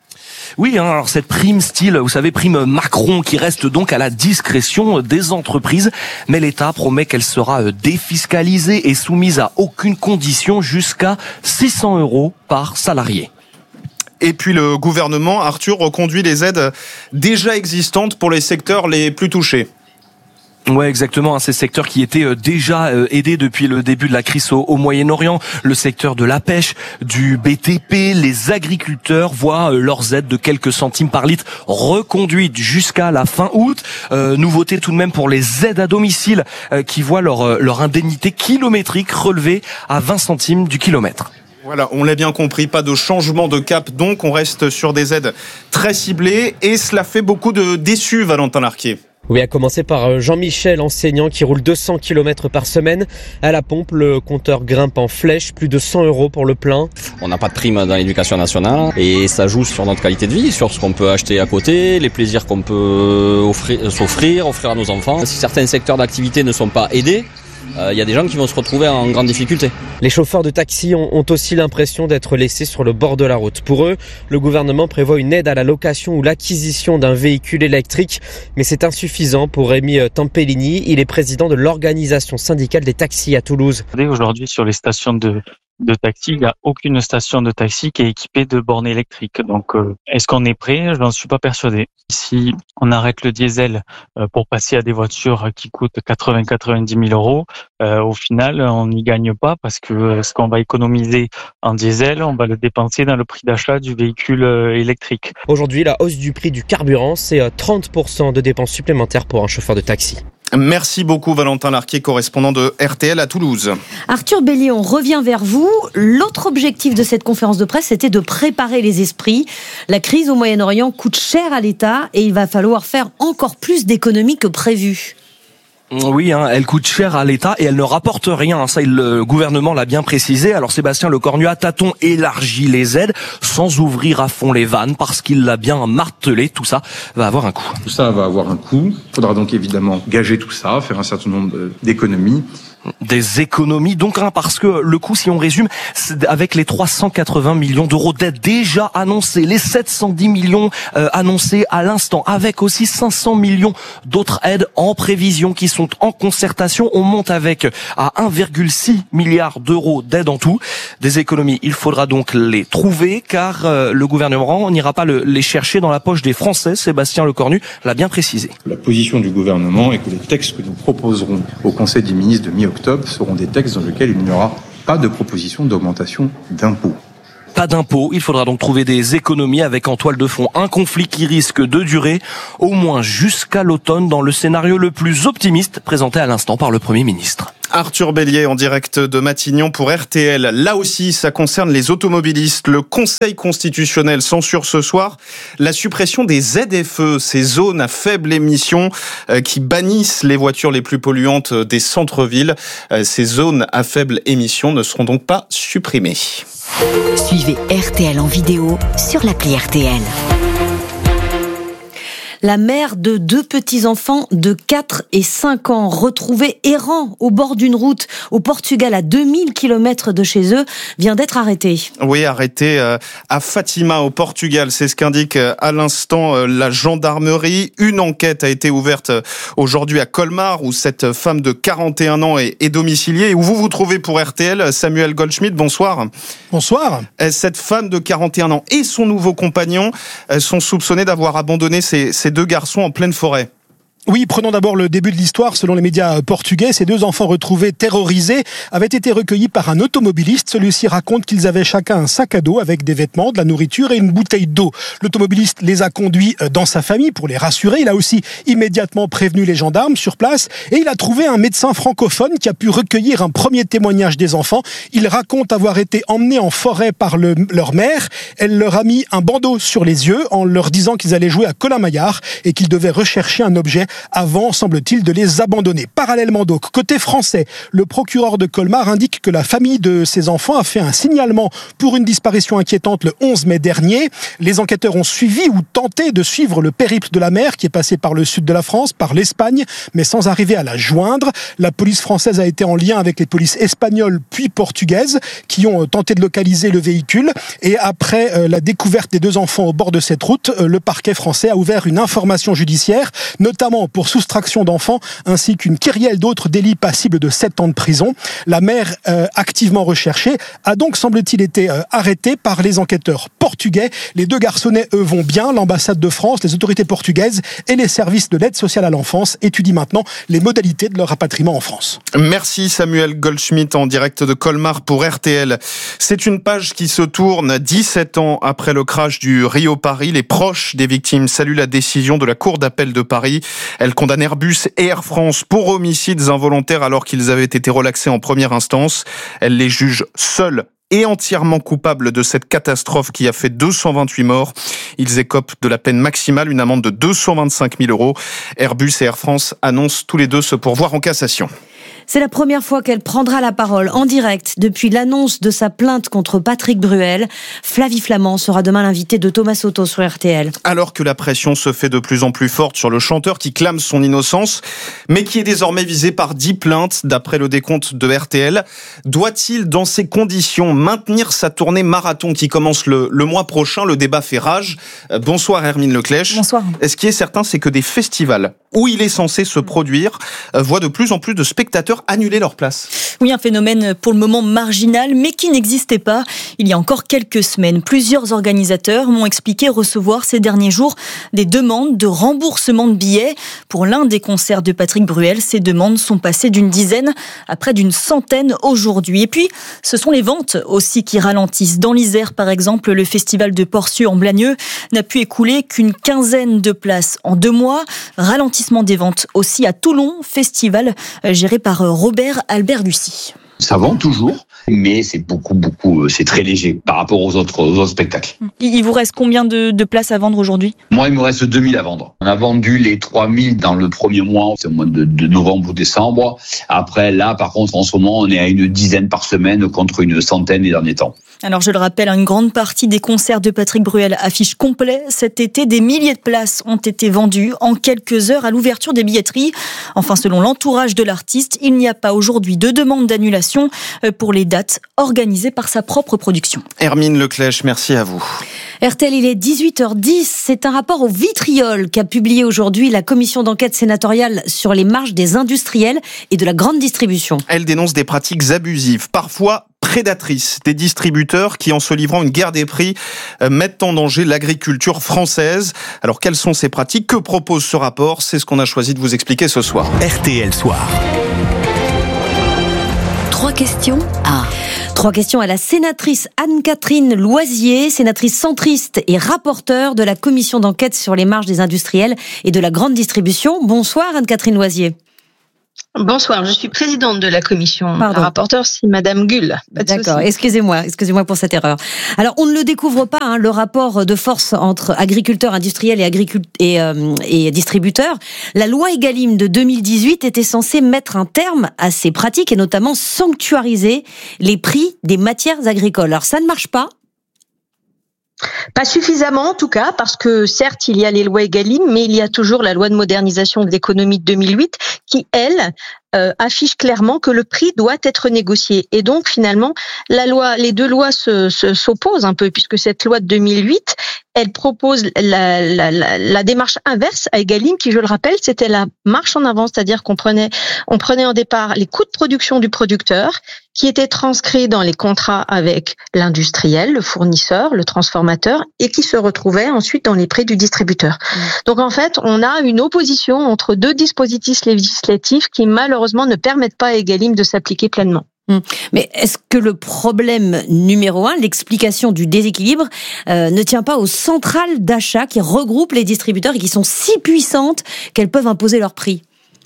Oui, alors cette prime style, vous savez, prime Macron, qui reste donc à la discrétion des entreprises, mais l'État promet qu'elle sera défiscalisée et soumise à aucune condition jusqu'à 600 € par salarié. Et puis le gouvernement, Arthur, reconduit les aides déjà existantes pour les secteurs les plus touchés. Ouais, exactement. Ces secteurs qui étaient déjà aidés depuis le début de la crise au Moyen-Orient. Le secteur de la pêche, du BTP, les agriculteurs voient leurs aides de quelques centimes par litre reconduites jusqu'à la fin août. Nouveauté tout de même pour les aides à domicile qui voient leur indemnité kilométrique relevée à 20 centimes du kilomètre. Voilà, on l'a bien compris, pas de changement de cap, donc on reste sur des aides très ciblées et cela fait beaucoup de déçus, Valentin Larquier. Oui, à commencer par Jean-Michel, enseignant qui roule 200 km par semaine. À la pompe, le compteur grimpe en flèche, plus de 100 € pour le plein. On n'a pas de prime dans l'éducation nationale et ça joue sur notre qualité de vie, sur ce qu'on peut acheter à côté, les plaisirs qu'on peut offrir à nos enfants. Si certains secteurs d'activité ne sont pas aidés, il y a des gens qui vont se retrouver en grande difficulté. Les chauffeurs de taxi ont aussi l'impression d'être laissés sur le bord de la route. Pour eux, le gouvernement prévoit une aide à la location ou l'acquisition d'un véhicule électrique, mais c'est insuffisant pour Rémi Tampellini. Il est président de l'organisation syndicale des taxis à Toulouse. Aujourd'hui, sur les stations de taxi, il n'y a aucune station de taxi qui est équipée de bornes électriques. Donc, est-ce qu'on est prêt ? Je n'en suis pas persuadé. Si on arrête le diesel pour passer à des voitures qui coûtent 80-90 000 €, au final, on n'y gagne pas parce que ce qu'on va économiser en diesel, on va le dépenser dans le prix d'achat du véhicule électrique. Aujourd'hui, la hausse du prix du carburant, c'est 30% de dépenses supplémentaires pour un chauffeur de taxi. Merci beaucoup Valentin Larquier, correspondant de RTL à Toulouse. Arthur Bélier, on revient vers vous. L'autre objectif de cette conférence de presse, c'était de préparer les esprits. La crise au Moyen-Orient coûte cher à l'État et il va falloir faire encore plus d'économies que prévu. Oui, elle coûte cher à l'État et elle ne rapporte rien. Ça, le gouvernement l'a bien précisé. Alors Sébastien Lecornu a tâton élargi les aides sans ouvrir à fond les vannes parce qu'il l'a bien martelé. Tout ça va avoir un coût. Tout ça va avoir un coût. Il faudra donc évidemment gager tout ça, faire un certain nombre d'économies. Des économies donc, parce que le coût, si on résume, avec les 380 millions d'euros d'aides déjà annoncés, les 710 millions annoncés à l'instant, avec aussi 500 millions d'autres aides en prévision qui sont en concertation, on monte avec à 1,6 milliard d'euros d'aides en tout. Des économies, il faudra donc les trouver, car le gouvernement n'ira pas les chercher dans la poche des Français. Sébastien Lecornu l'a bien précisé. La position du gouvernement est que les textes que nous proposerons au Conseil des ministres de mi-octobre seront des textes dans lesquels il n'y aura pas de proposition d'augmentation d'impôts. Pas d'impôts, il faudra donc trouver des économies avec en toile de fond un conflit qui risque de durer au moins jusqu'à l'automne dans le scénario le plus optimiste présenté à l'instant par le Premier ministre. Arthur Bélier en direct de Matignon pour RTL. Là aussi, ça concerne les automobilistes. Le Conseil constitutionnel censure ce soir la suppression des ZFE, ces zones à faible émission qui bannissent les voitures les plus polluantes des centres-villes. Ces zones à faible émission ne seront donc pas supprimées. Suivez RTL en vidéo sur l'appli RTL. La mère de 2 petits-enfants de 4 et 5 ans retrouvés errants au bord d'une route au Portugal à 2000 km de chez eux vient d'être arrêtée. Oui, arrêtée à Fatima au Portugal, c'est ce qu'indique à l'instant la gendarmerie. Une enquête a été ouverte aujourd'hui à Colmar où cette femme de 41 ans est domiciliée et où vous vous trouvez pour RTL. Samuel Goldschmidt, bonsoir. Bonsoir. Cette femme de 41 ans et son nouveau compagnon sont soupçonnés d'avoir abandonné ces 2 garçons en pleine forêt. Oui, prenons d'abord le début de l'histoire. Selon les médias portugais, ces 2 enfants retrouvés terrorisés avaient été recueillis par un automobiliste. Celui-ci raconte qu'ils avaient chacun un sac à dos avec des vêtements, de la nourriture et une bouteille d'eau. L'automobiliste les a conduits dans sa famille pour les rassurer. Il a aussi immédiatement prévenu les gendarmes sur place et il a trouvé un médecin francophone qui a pu recueillir un premier témoignage des enfants. Il raconte avoir été emmenés en forêt par leur mère. Elle leur a mis un bandeau sur les yeux en leur disant qu'ils allaient jouer à Colin-Maillard et qu'ils devaient rechercher un objet avant, semble-t-il, de les abandonner. Parallèlement donc, côté français, le procureur de Colmar indique que la famille de ces enfants a fait un signalement pour une disparition inquiétante le 11 mai dernier. Les enquêteurs ont suivi ou tenté de suivre le périple de la mère qui est passé par le sud de la France, par l'Espagne, mais sans arriver à la joindre. La police française a été en lien avec les polices espagnoles puis portugaises qui ont tenté de localiser le véhicule. Et après la découverte des 2 enfants au bord de cette route, le parquet français a ouvert une information judiciaire, notamment pour soustraction d'enfants, ainsi qu'une kyrielle d'autres délits passibles de 7 ans de prison. La mère, activement recherchée, a donc, semble-t-il, été arrêtée par les enquêteurs portugais. Les 2 garçonnets, eux, vont bien. L'ambassade de France, les autorités portugaises et les services de l'aide sociale à l'enfance étudient maintenant les modalités de leur rapatriement en France. Merci Samuel Goldschmidt en direct de Colmar pour RTL. C'est une page qui se tourne 17 ans après le crash du Rio-Paris. Les proches des victimes saluent la décision de la Cour d'appel de Paris. Elle condamne Airbus et Air France pour homicides involontaires alors qu'ils avaient été relaxés en première instance. Elle les juge seuls et entièrement coupables de cette catastrophe qui a fait 228 morts. Ils écopent de la peine maximale, une amende de 225 000 euros. Airbus et Air France annoncent tous les 2 se pourvoir en cassation. C'est la première fois qu'elle prendra la parole en direct depuis l'annonce de sa plainte contre Patrick Bruel. Flavie Flament sera demain l'invitée de Thomas Soto sur RTL. Alors que la pression se fait de plus en plus forte sur le chanteur qui clame son innocence, mais qui est désormais visé par 10 plaintes d'après le décompte de RTL, doit-il, dans ces conditions, maintenir sa tournée marathon qui commence le mois prochain? Le débat fait rage. Bonsoir Hermine Leclèche. Bonsoir. Ce qui est certain, c'est que des festivals où il est censé se produire voient de plus en plus de spectateurs annuler leur place. Oui, un phénomène pour le moment marginal, mais qui n'existait pas il y a encore quelques semaines. Plusieurs organisateurs m'ont expliqué recevoir ces derniers jours des demandes de remboursement de billets. Pour l'un des concerts de Patrick Bruel, ces demandes sont passées d'une dizaine à près d'une centaine aujourd'hui. Et puis, ce sont les ventes aussi qui ralentissent. Dans l'Isère, par exemple, le festival de Porcieux en Blagneux n'a pu écouler qu'une quinzaine de places en 2 mois. Ralentissement des ventes aussi à Toulon, festival géré par Robert Albert Lucie. Ça vend toujours, mais c'est c'est très léger par rapport aux autres spectacles. Il vous reste combien de places à vendre aujourd'hui ? Moi, il me reste 2000 à vendre. On a vendu les 3000 dans le premier mois, c'est au mois de novembre ou décembre. Après, là, par contre, en ce moment, on est à une dizaine par semaine contre une centaine les derniers temps. Alors, je le rappelle, une grande partie des concerts de Patrick Bruel affichent complet. Cet été, des milliers de places ont été vendues en quelques heures à l'ouverture des billetteries. Enfin, selon l'entourage de l'artiste, il n'y a pas aujourd'hui de demande d'annulation pour les dates organisées par sa propre production. Hermine Leclèche, merci à vous. RTL, il est 18h10. C'est un rapport au vitriol qu'a publié aujourd'hui la commission d'enquête sénatoriale sur les marges des industriels et de la grande distribution. Elle dénonce des pratiques abusives, parfois prédatrices, des distributeurs qui, en se livrant une guerre des prix, mettent en danger l'agriculture française. Alors, quelles sont ces pratiques ? Que propose ce rapport ? C'est ce qu'on a choisi de vous expliquer ce soir. RTL Soir. 3 questions à la sénatrice Anne-Catherine Loisier, sénatrice centriste et rapporteure de la commission d'enquête sur les marges des industriels et de la grande distribution. Bonsoir Anne-Catherine Loisier. Bonsoir, je suis présidente de la commission. La rapporteure, c'est Madame Gull. D'accord, excusez-moi pour cette erreur. Alors, on ne le découvre pas, le rapport de force entre agriculteurs, industriels et distributeurs. La loi Egalim de 2018 était censée mettre un terme à ces pratiques et notamment sanctuariser les prix des matières agricoles. Alors, ça ne marche pas. Pas suffisamment en tout cas, parce que certes il y a les lois Egalim, mais il y a toujours la loi de modernisation de l'économie de 2008 qui, elle, affiche clairement que le prix doit être négocié. Et donc finalement, les deux lois s'opposent un peu, puisque cette loi de 2008, elle propose la démarche inverse à Egalim, qui, je le rappelle, c'était la marche en avant, c'est-à-dire qu'on prenait en départ les coûts de production du producteur, qui étaient transcrits dans les contrats avec l'industriel, le fournisseur, le transformateur, et qui se retrouvaient ensuite dans les prix du distributeur. Donc en fait, on a une opposition entre deux dispositifs législatifs qui malheureusement ne permettent pas à Egalim de s'appliquer pleinement. Mais est-ce que le problème numéro 1, l'explication du déséquilibre, ne tient pas aux centrales d'achat qui regroupent les distributeurs et qui sont si puissantes qu'elles peuvent imposer leurs prix ?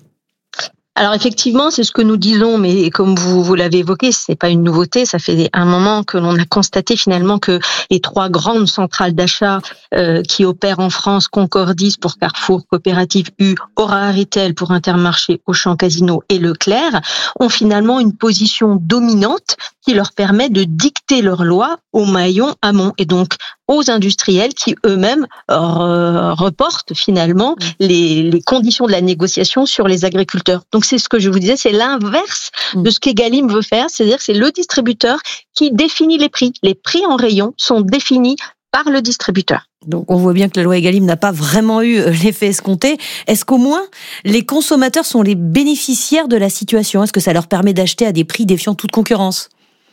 Alors effectivement, c'est ce que nous disons, mais comme vous l'avez évoqué, c'est pas une nouveauté. Ça fait un moment que l'on a constaté finalement que les 3 grandes centrales d'achat qui opèrent en France, Concordis pour Carrefour, Coopérative U, Aura Retail pour Intermarché, Auchan Casino et Leclerc, ont finalement une position dominante qui leur permet de dicter leurs lois au maillon amont et donc aux industriels qui eux-mêmes reportent finalement les conditions de la négociation sur les agriculteurs. Donc c'est ce que je vous disais, c'est l'inverse de ce qu'Egalim veut faire, c'est-à-dire que c'est le distributeur qui définit les prix. Les prix en rayon sont définis par le distributeur. Donc on voit bien que la loi Egalim n'a pas vraiment eu l'effet escompté. Est-ce qu'au moins les consommateurs sont les bénéficiaires de la situation ? Est-ce que ça leur permet d'acheter à des prix défiant toute concurrence ?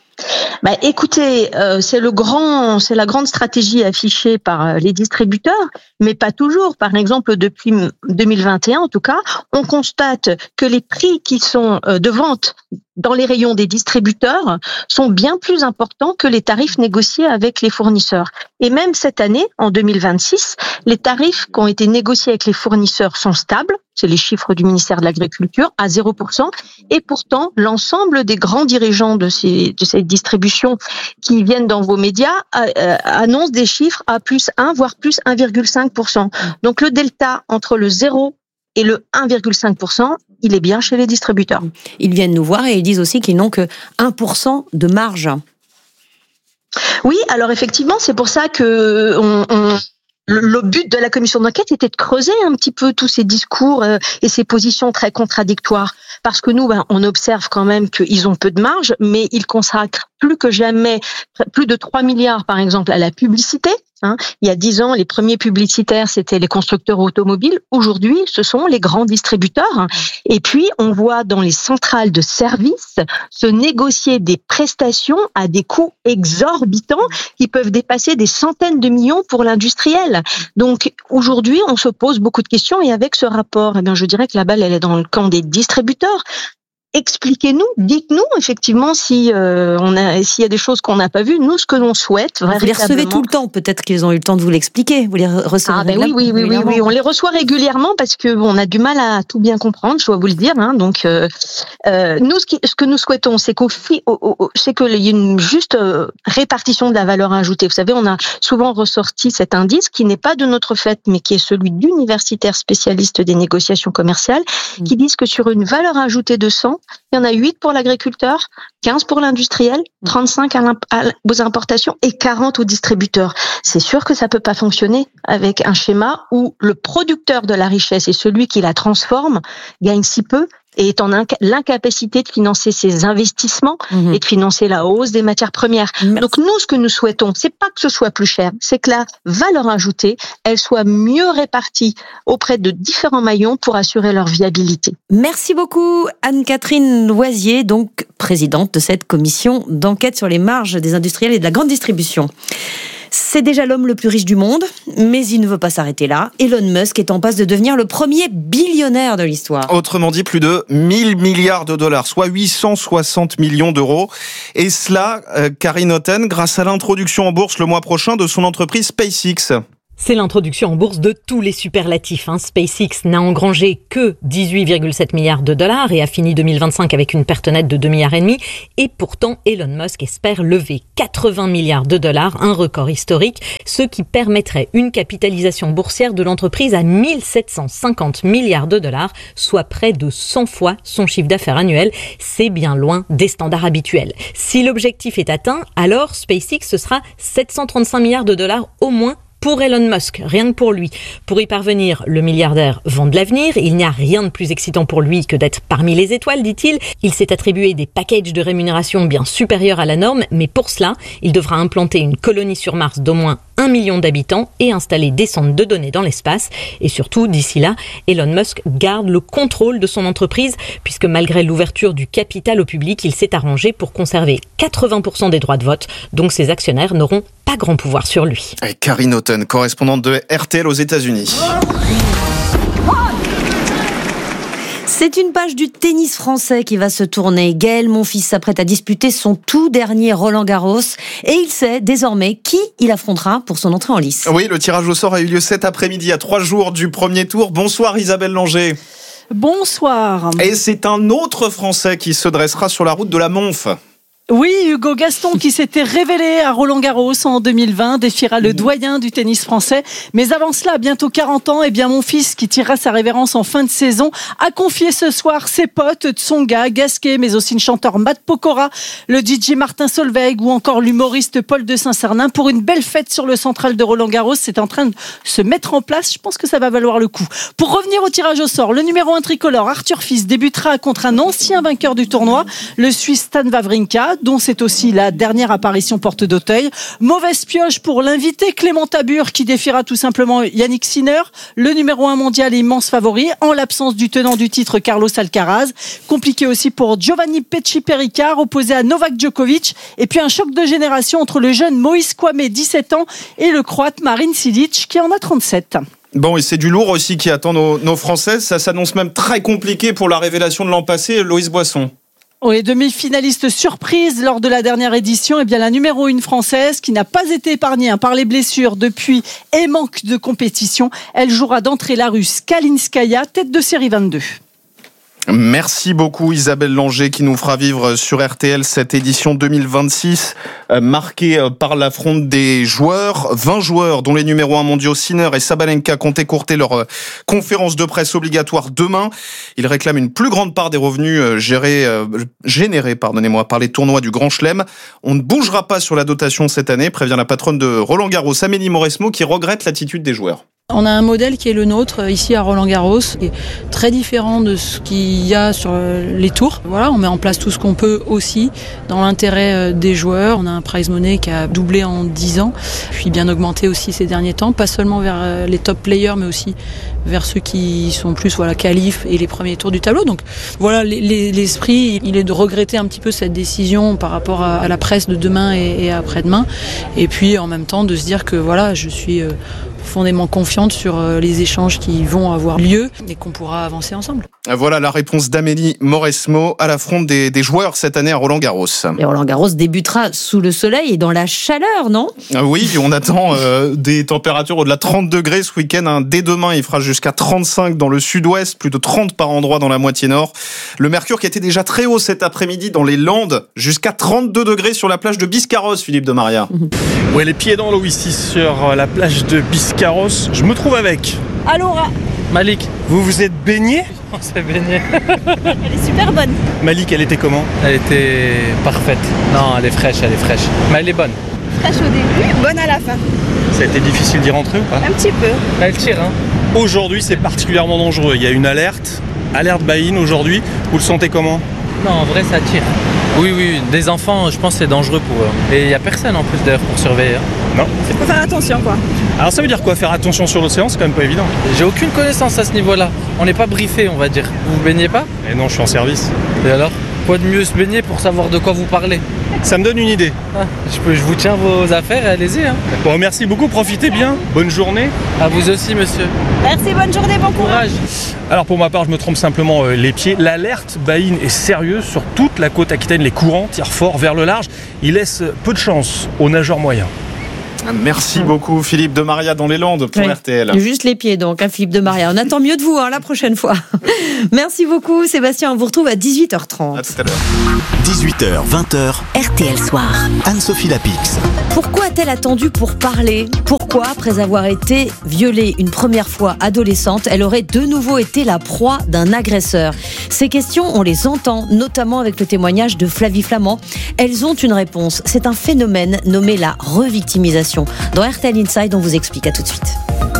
Écoutez, c'est la grande stratégie affichée par les distributeurs, mais pas toujours. Par exemple, depuis 2021, en tout cas, on constate que les prix qui sont de vente dans les rayons des distributeurs sont bien plus importants que les tarifs négociés avec les fournisseurs. Et même cette année, en 2026, les tarifs qui ont été négociés avec les fournisseurs sont stables. C'est les chiffres du ministère de l'Agriculture, à 0%. Et pourtant, l'ensemble des grands dirigeants de ces distributions qui viennent dans vos médias annoncent des chiffres à plus 1, voire plus 1,5%. Donc le delta entre le 0 et le 1,5%, il est bien chez les distributeurs. Ils viennent nous voir et ils disent aussi qu'ils n'ont que 1% de marge. Oui, alors effectivement, c'est pour ça que le but de la commission d'enquête était de creuser un petit peu tous ces discours et ces positions très contradictoires. Parce que nous, on observe quand même qu'ils ont peu de marge, mais ils consacrent plus que jamais plus de 3 milliards, par exemple, à la publicité. Il y a 10 ans, les premiers publicitaires, c'était les constructeurs automobiles. Aujourd'hui, ce sont les grands distributeurs. Et puis, on voit dans les centrales de services se négocier des prestations à des coûts exorbitants qui peuvent dépasser des centaines de millions pour l'industriel. Donc, aujourd'hui, on se pose beaucoup de questions. Et avec ce rapport, je dirais que la balle, elle est dans le camp des distributeurs. expliquez-nous, dites-nous effectivement s'il y a des choses qu'on n'a pas vues. Nous, ce que l'on souhaite, vous les recevez tout le temps. Peut-être qu'ils ont eu le temps de vous l'expliquer. Vous les recevez oui. On les reçoit régulièrement parce que on a du mal à tout bien comprendre. Je dois vous le dire. Donc, nous, ce que nous souhaitons, c'est c'est qu'il y ait une juste répartition de la valeur ajoutée. Vous savez, on a souvent ressorti cet indice qui n'est pas de notre fait, mais qui est celui d'universitaires spécialistes des négociations commerciales, qui disent que sur une valeur ajoutée de 100, il y en a 8 pour l'agriculteur, 15 pour l'industriel, 35 aux importations et 40 aux distributeurs. C'est sûr que ça peut pas fonctionner avec un schéma où le producteur de la richesse et celui qui la transforme gagne si peu et est en l'incapacité de financer ses investissements et de financer la hausse des matières premières. Donc nous, ce que nous souhaitons, c'est pas que ce soit plus cher, c'est que la valeur ajoutée, elle soit mieux répartie auprès de différents maillons pour assurer leur viabilité. Merci beaucoup Anne-Catherine Loisier, donc présidente de cette commission d'enquête sur les marges des industriels et de la grande distribution. C'est déjà l'homme le plus riche du monde, mais il ne veut pas s'arrêter là. Elon Musk est en passe de devenir le premier billionnaire de l'histoire. Autrement dit, plus de 1000 milliards de dollars, soit 860 millions d'euros. Et cela, Karine Otten, grâce à l'introduction en bourse le mois prochain de son entreprise SpaceX. C'est l'introduction en bourse de tous les superlatifs. SpaceX n'a engrangé que 18,7 milliards de dollars et a fini 2025 avec une perte nette de 2,5 milliards. Et pourtant, Elon Musk espère lever 80 milliards de dollars, un record historique, ce qui permettrait une capitalisation boursière de l'entreprise à 1750 milliards de dollars, soit près de 100 fois son chiffre d'affaires annuel. C'est bien loin des standards habituels. Si l'objectif est atteint, alors SpaceX, ce sera 735 milliards de dollars au moins pour Elon Musk, rien que pour lui. Pour y parvenir, le milliardaire vend de l'avenir. Il n'y a rien de plus excitant pour lui que d'être parmi les étoiles, dit-il. Il s'est attribué des packages de rémunération bien supérieurs à la norme, mais pour cela, il devra implanter une colonie sur Mars d'au moins 1 million d'habitants et installer des centres de données dans l'espace. Et surtout, d'ici là, Elon Musk garde le contrôle de son entreprise, puisque malgré l'ouverture du capital au public, il s'est arrangé pour conserver 80% des droits de vote, donc ses actionnaires n'auront pas grand pouvoir sur lui. Et Karine Otten, correspondante de RTL aux États-Unis. C'est une page du tennis français qui va se tourner. Gaël Monfils s'apprête à disputer son tout dernier Roland-Garros et il sait désormais qui il affrontera pour son entrée en lice. Oui, le tirage au sort a eu lieu cet après-midi à 3 jours du premier tour. Bonsoir Isabelle Langer. Bonsoir. Et c'est un autre Français qui se dressera sur la route de la Monf. Oui, Hugo Gaston, qui s'était révélé à Roland-Garros en 2020, défiera le doyen du tennis français. Mais avant cela, à bientôt 40 ans, mon fils, qui tirera sa révérence en fin de saison, a confié ce soir ses potes Tsonga, Gasquet, mais aussi le chanteur Matt Pokora, le DJ Martin Solveig ou encore l'humoriste Paul de Saint-Cernin pour une belle fête sur le central de Roland-Garros. C'est en train de se mettre en place. Je pense que ça va valoir le coup. Pour revenir au tirage au sort, le numéro 1 tricolore, Arthur Fils, débutera contre un ancien vainqueur du tournoi, le Suisse Stan Wawrinka, dont c'est aussi la dernière apparition porte d'Auteuil. Mauvaise pioche pour l'invité Clément Tabur qui défiera tout simplement Yannick Sinner, le numéro 1 mondial et immense favori, en l'absence du tenant du titre Carlos Alcaraz. Compliqué aussi pour Giovanni Pesci-Pericard, opposé à Novak Djokovic. Et puis un choc de génération entre le jeune Moïse Kouamé, 17 ans, et le croate Marin Cilic, qui en a 37. Bon, et c'est du lourd aussi qui attend nos Françaises. Ça s'annonce même très compliqué pour la révélation de l'an passé, Loïs Boisson. Oui, demi-finaliste surprise lors de la dernière édition, la numéro 1 française qui n'a pas été épargnée par les blessures depuis et manque de compétition. Elle jouera d'entrée la Russe Kalinskaya, tête de série 22. Merci beaucoup Isabelle Langer qui nous fera vivre sur RTL cette édition 2026 marquée par l'affront des joueurs. 20 joueurs dont les numéros 1 mondiaux Sinner et Sabalenka comptent écourter leur conférence de presse obligatoire demain. Ils réclament une plus grande part des revenus générés par les tournois du Grand Chelem. On ne bougera pas sur la dotation cette année, prévient la patronne de Roland-Garros, Amélie Mauresmo, qui regrette l'attitude des joueurs. On a un modèle qui est le nôtre ici à Roland-Garros, qui est très différent de ce qu'il y a sur les tours. Voilà, on met en place tout ce qu'on peut aussi dans l'intérêt des joueurs. On a un prize money qui a doublé en 10 ans, puis bien augmenté aussi ces derniers temps, pas seulement vers les top players, mais aussi vers ceux qui sont plus qualifs et les premiers tours du tableau. Donc voilà, l'esprit, il est de regretter un petit peu cette décision par rapport à la presse de demain et après-demain, et puis en même temps de se dire que voilà, je suis profondément confiante sur les échanges qui vont avoir lieu et qu'on pourra avancer ensemble. Voilà la réponse d'Amélie Mauresmo à l'affront des joueurs cette année à Roland-Garros. Et Roland-Garros débutera sous le soleil et dans la chaleur, non ? Oui, on attend des températures au-delà de 30 degrés ce week-end. Dès demain, il fera jusqu'à 35 dans le sud-ouest, plus de 30 par endroit dans la moitié nord. Le mercure qui était déjà très haut cet après-midi dans les Landes, jusqu'à 32 degrés sur la plage de Biscarrosse, Philippe de Maria. Ouais, les pieds dans l'eau ici sur la plage de Biscarrosse. Je me trouve avec Laura. Malik. Vous vous êtes baigné ? On s'est baigné. Elle est super bonne. Malik, elle était comment ? Elle était parfaite. Non, elle est fraîche. Mais elle est bonne. Fraîche au début, bonne à la fin. Ça a été difficile d'y rentrer ou pas ? Un petit peu. Elle tire, hein. Aujourd'hui, c'est particulièrement dangereux. Il y a une alerte buy-in aujourd'hui. Vous le sentez comment ? Non, en vrai, ça tire. Oui, des enfants, je pense que c'est dangereux pour eux. Et il n'y a personne en plus d'ailleurs pour surveiller. Non. Il faut faire attention, quoi. Alors ça veut dire quoi ? Faire attention sur l'océan, c'est quand même pas évident. J'ai aucune connaissance à ce niveau-là. On n'est pas briefé, on va dire. Vous vous baignez pas ? Et non, je suis en service. Et alors ? Quoi de mieux se baigner pour savoir de quoi vous parlez ? Ça me donne une idée. Ah, je vous tiens vos affaires et allez-y. Hein. Bon, merci beaucoup, profitez bien. Bonne journée. À vous aussi, monsieur. Merci, bonne journée, bon courage. Alors pour ma part, je me trompe simplement les pieds. L'alerte buy-in est sérieuse sur toute la côte aquitaine. Les courants tirent fort vers le large. Ils laissent peu de chance aux nageurs moyens. Merci beaucoup Philippe de Maria dans les Landes pour RTL. Juste les pieds donc, Philippe de Maria. On attend mieux de vous la prochaine fois. Merci beaucoup Sébastien, on vous retrouve à 18h30. À tout à l'heure. 18h, 20h, RTL Soir. Anne-Sophie Lapix. Pourquoi a-t-elle attendu pour parler ? Pourquoi, après avoir été violée une première fois adolescente, elle aurait de nouveau été la proie d'un agresseur ? Ces questions, on les entend, notamment avec le témoignage de Flavie Flament. Elles ont une réponse. C'est un phénomène nommé la revictimisation. Dans RTL Inside, on vous explique. À tout de suite.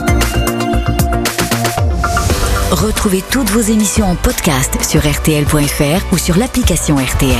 Retrouvez toutes vos émissions en podcast sur rtl.fr ou sur l'application RTL.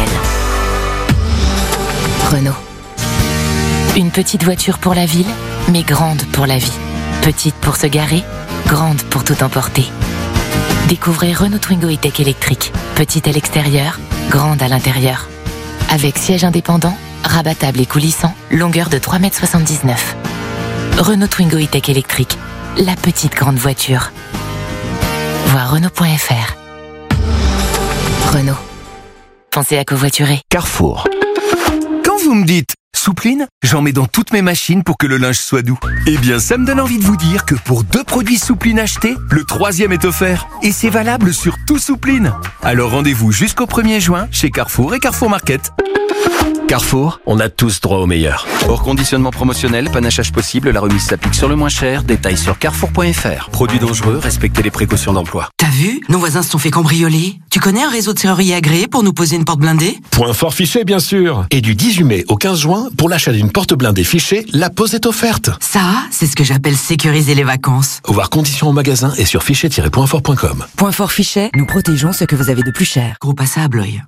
Renault. Une petite voiture pour la ville, mais grande pour la vie. Petite pour se garer, grande pour tout emporter. Découvrez Renault Twingo E-Tech électrique. Petite à l'extérieur, grande à l'intérieur. Avec siège indépendant, rabattable et coulissant, longueur de 3,79 m. Renault Twingo E-Tech électrique, la petite grande voiture. Voir Renault.fr. Renault. Pensez à covoiturer. Carrefour. Quand vous me dites soupline, j'en mets dans toutes mes machines pour que le linge soit doux. Eh bien, ça me donne envie de vous dire que pour 2 produits soupline achetés, le 3e est offert. Et c'est valable sur tout soupline. Alors rendez-vous jusqu'au 1er juin chez Carrefour et Carrefour Market. Carrefour, on a tous droit au meilleur. Hors conditionnement promotionnel, panachage possible, la remise s'applique sur le moins cher. Détails sur carrefour.fr. Produits dangereux, respectez les précautions d'emploi. T'as vu ? Nos voisins se sont fait cambrioler. Tu connais un réseau de serruriers agréé pour nous poser une porte blindée ? Point fort Fichet, bien sûr. Et du 18 mai au 15 juin, pour l'achat d'une porte blindée Fichet, la pose est offerte. Ça, c'est ce que j'appelle sécuriser les vacances. Voir conditions au magasin et sur fichet-pointfort.com. Point fort Fichet, nous protégeons ce que vous avez de plus cher. Groupe à Blois.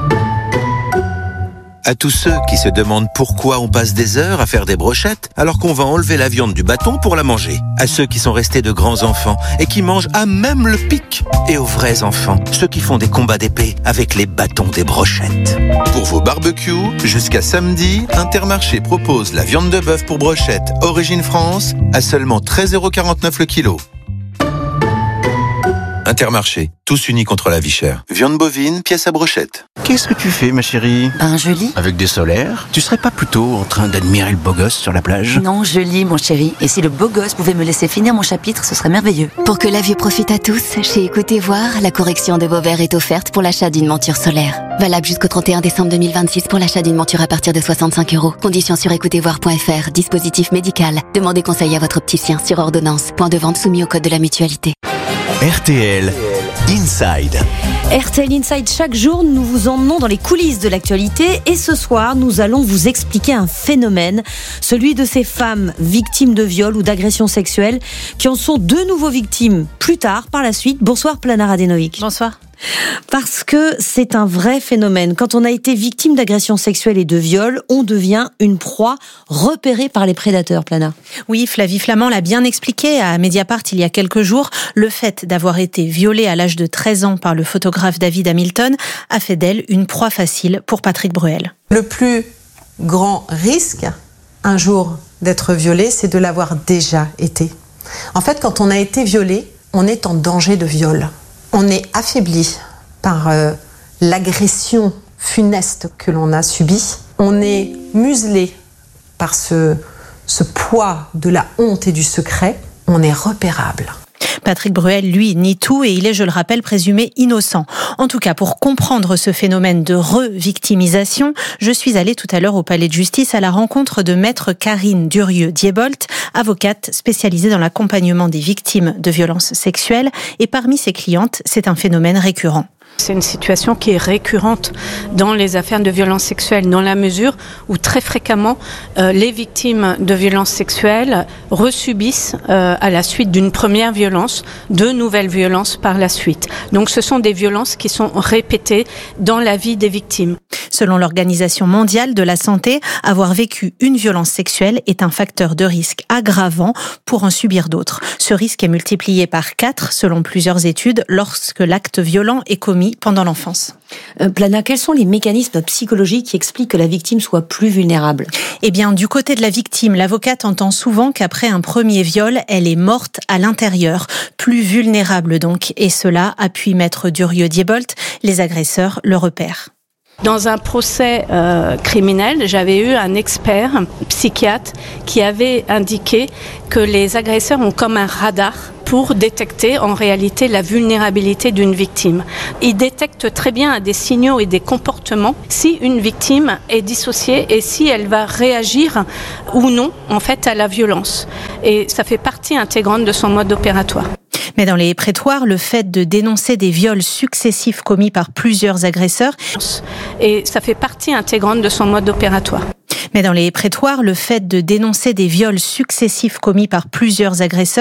À tous ceux qui se demandent pourquoi on passe des heures à faire des brochettes alors qu'on va enlever la viande du bâton pour la manger. À ceux qui sont restés de grands enfants et qui mangent à même le pic. Et aux vrais enfants, ceux qui font des combats d'épée avec les bâtons des brochettes. Pour vos barbecues, jusqu'à samedi, Intermarché propose la viande de bœuf pour brochette Origine France à seulement 13,49 € le kilo. Intermarché, tous unis contre la vie chère. Viande bovine, pièce à brochette. Qu'est-ce que tu fais, ma chérie ? Ben, je lis. Avec des solaires ? Tu serais pas plutôt en train d'admirer le beau gosse sur la plage ? Non, je lis, mon chéri. Et si le beau gosse pouvait me laisser finir mon chapitre, ce serait merveilleux. Pour que la vue profite à tous, chez Écoutez Voir, la correction de vos verres est offerte pour l'achat d'une monture solaire. Valable jusqu'au 31 décembre 2026 pour l'achat d'une monture à partir de 65 €. Conditions sur écoutezvoir.fr. Dispositif médical. Demandez conseil à votre opticien sur ordonnance. Point de vente soumis au code de la mutualité. RTL Inside. RTL Inside, chaque jour, nous vous emmenons dans les coulisses de l'actualité et ce soir, nous allons vous expliquer un phénomène, celui de ces femmes victimes de viol ou d'agressions sexuelles qui en sont de nouveau victimes plus tard, par la suite. Bonsoir Plana Radenovic. Bonsoir. Parce que c'est un vrai phénomène. Quand on a été victime d'agressions sexuelles et de viols, on devient une proie repérée par les prédateurs, Plana. Oui, Flavie Flament l'a bien expliqué à Mediapart il y a quelques jours. Le fait d'avoir été violée à l'âge de 13 ans par le photographe David Hamilton a fait d'elle une proie facile pour Patrick Bruel. Le plus grand risque, un jour, d'être violé, c'est de l'avoir déjà été. En fait, quand on a été violé, on est en danger de viol. On est affaibli par l'agression funeste que l'on a subie. On est muselé par ce poids de la honte et du secret. On est repérable. Patrick Bruel, lui, nie tout et il est, je le rappelle, présumé innocent. En tout cas, pour comprendre ce phénomène de revictimisation, je suis allée tout à l'heure au Palais de Justice à la rencontre de maître Karine Durieux-Diebolt, avocate spécialisée dans l'accompagnement des victimes de violences sexuelles. Et parmi ses clientes, c'est un phénomène récurrent. C'est une situation qui est récurrente dans les affaires de violences sexuelles, dans la mesure où très fréquemment les victimes de violences sexuelles resubissent à la suite d'une première violence de nouvelles violences par la suite. Donc ce sont des violences qui sont répétées dans la vie des victimes. Selon l'Organisation mondiale de la santé, avoir vécu une violence sexuelle est un facteur de risque aggravant pour en subir d'autres. Ce risque est multiplié par 4 selon plusieurs études lorsque l'acte violent est commis pendant l'enfance. Plana, quels sont les mécanismes psychologiques qui expliquent que la victime soit plus vulnérable ? Eh bien, du côté de la victime, l'avocate entend souvent qu'après un premier viol, elle est morte à l'intérieur, plus vulnérable donc. Et cela appuie maître Durieux-Diebolt, les agresseurs le repèrent. Dans un procès criminel, j'avais eu un expert psychiatre qui avait indiqué que les agresseurs ont comme un radar pour détecter en réalité la vulnérabilité d'une victime. Ils détectent très bien des signaux et des comportements si une victime est dissociée et si elle va réagir ou non en fait à la violence. Et ça fait partie intégrante de son mode opératoire. Mais dans les prétoires, le fait de dénoncer des viols successifs commis par plusieurs agresseurs... Et ça fait partie intégrante de son mode opératoire. Mais dans les prétoires, le fait de dénoncer des viols successifs commis par plusieurs agresseurs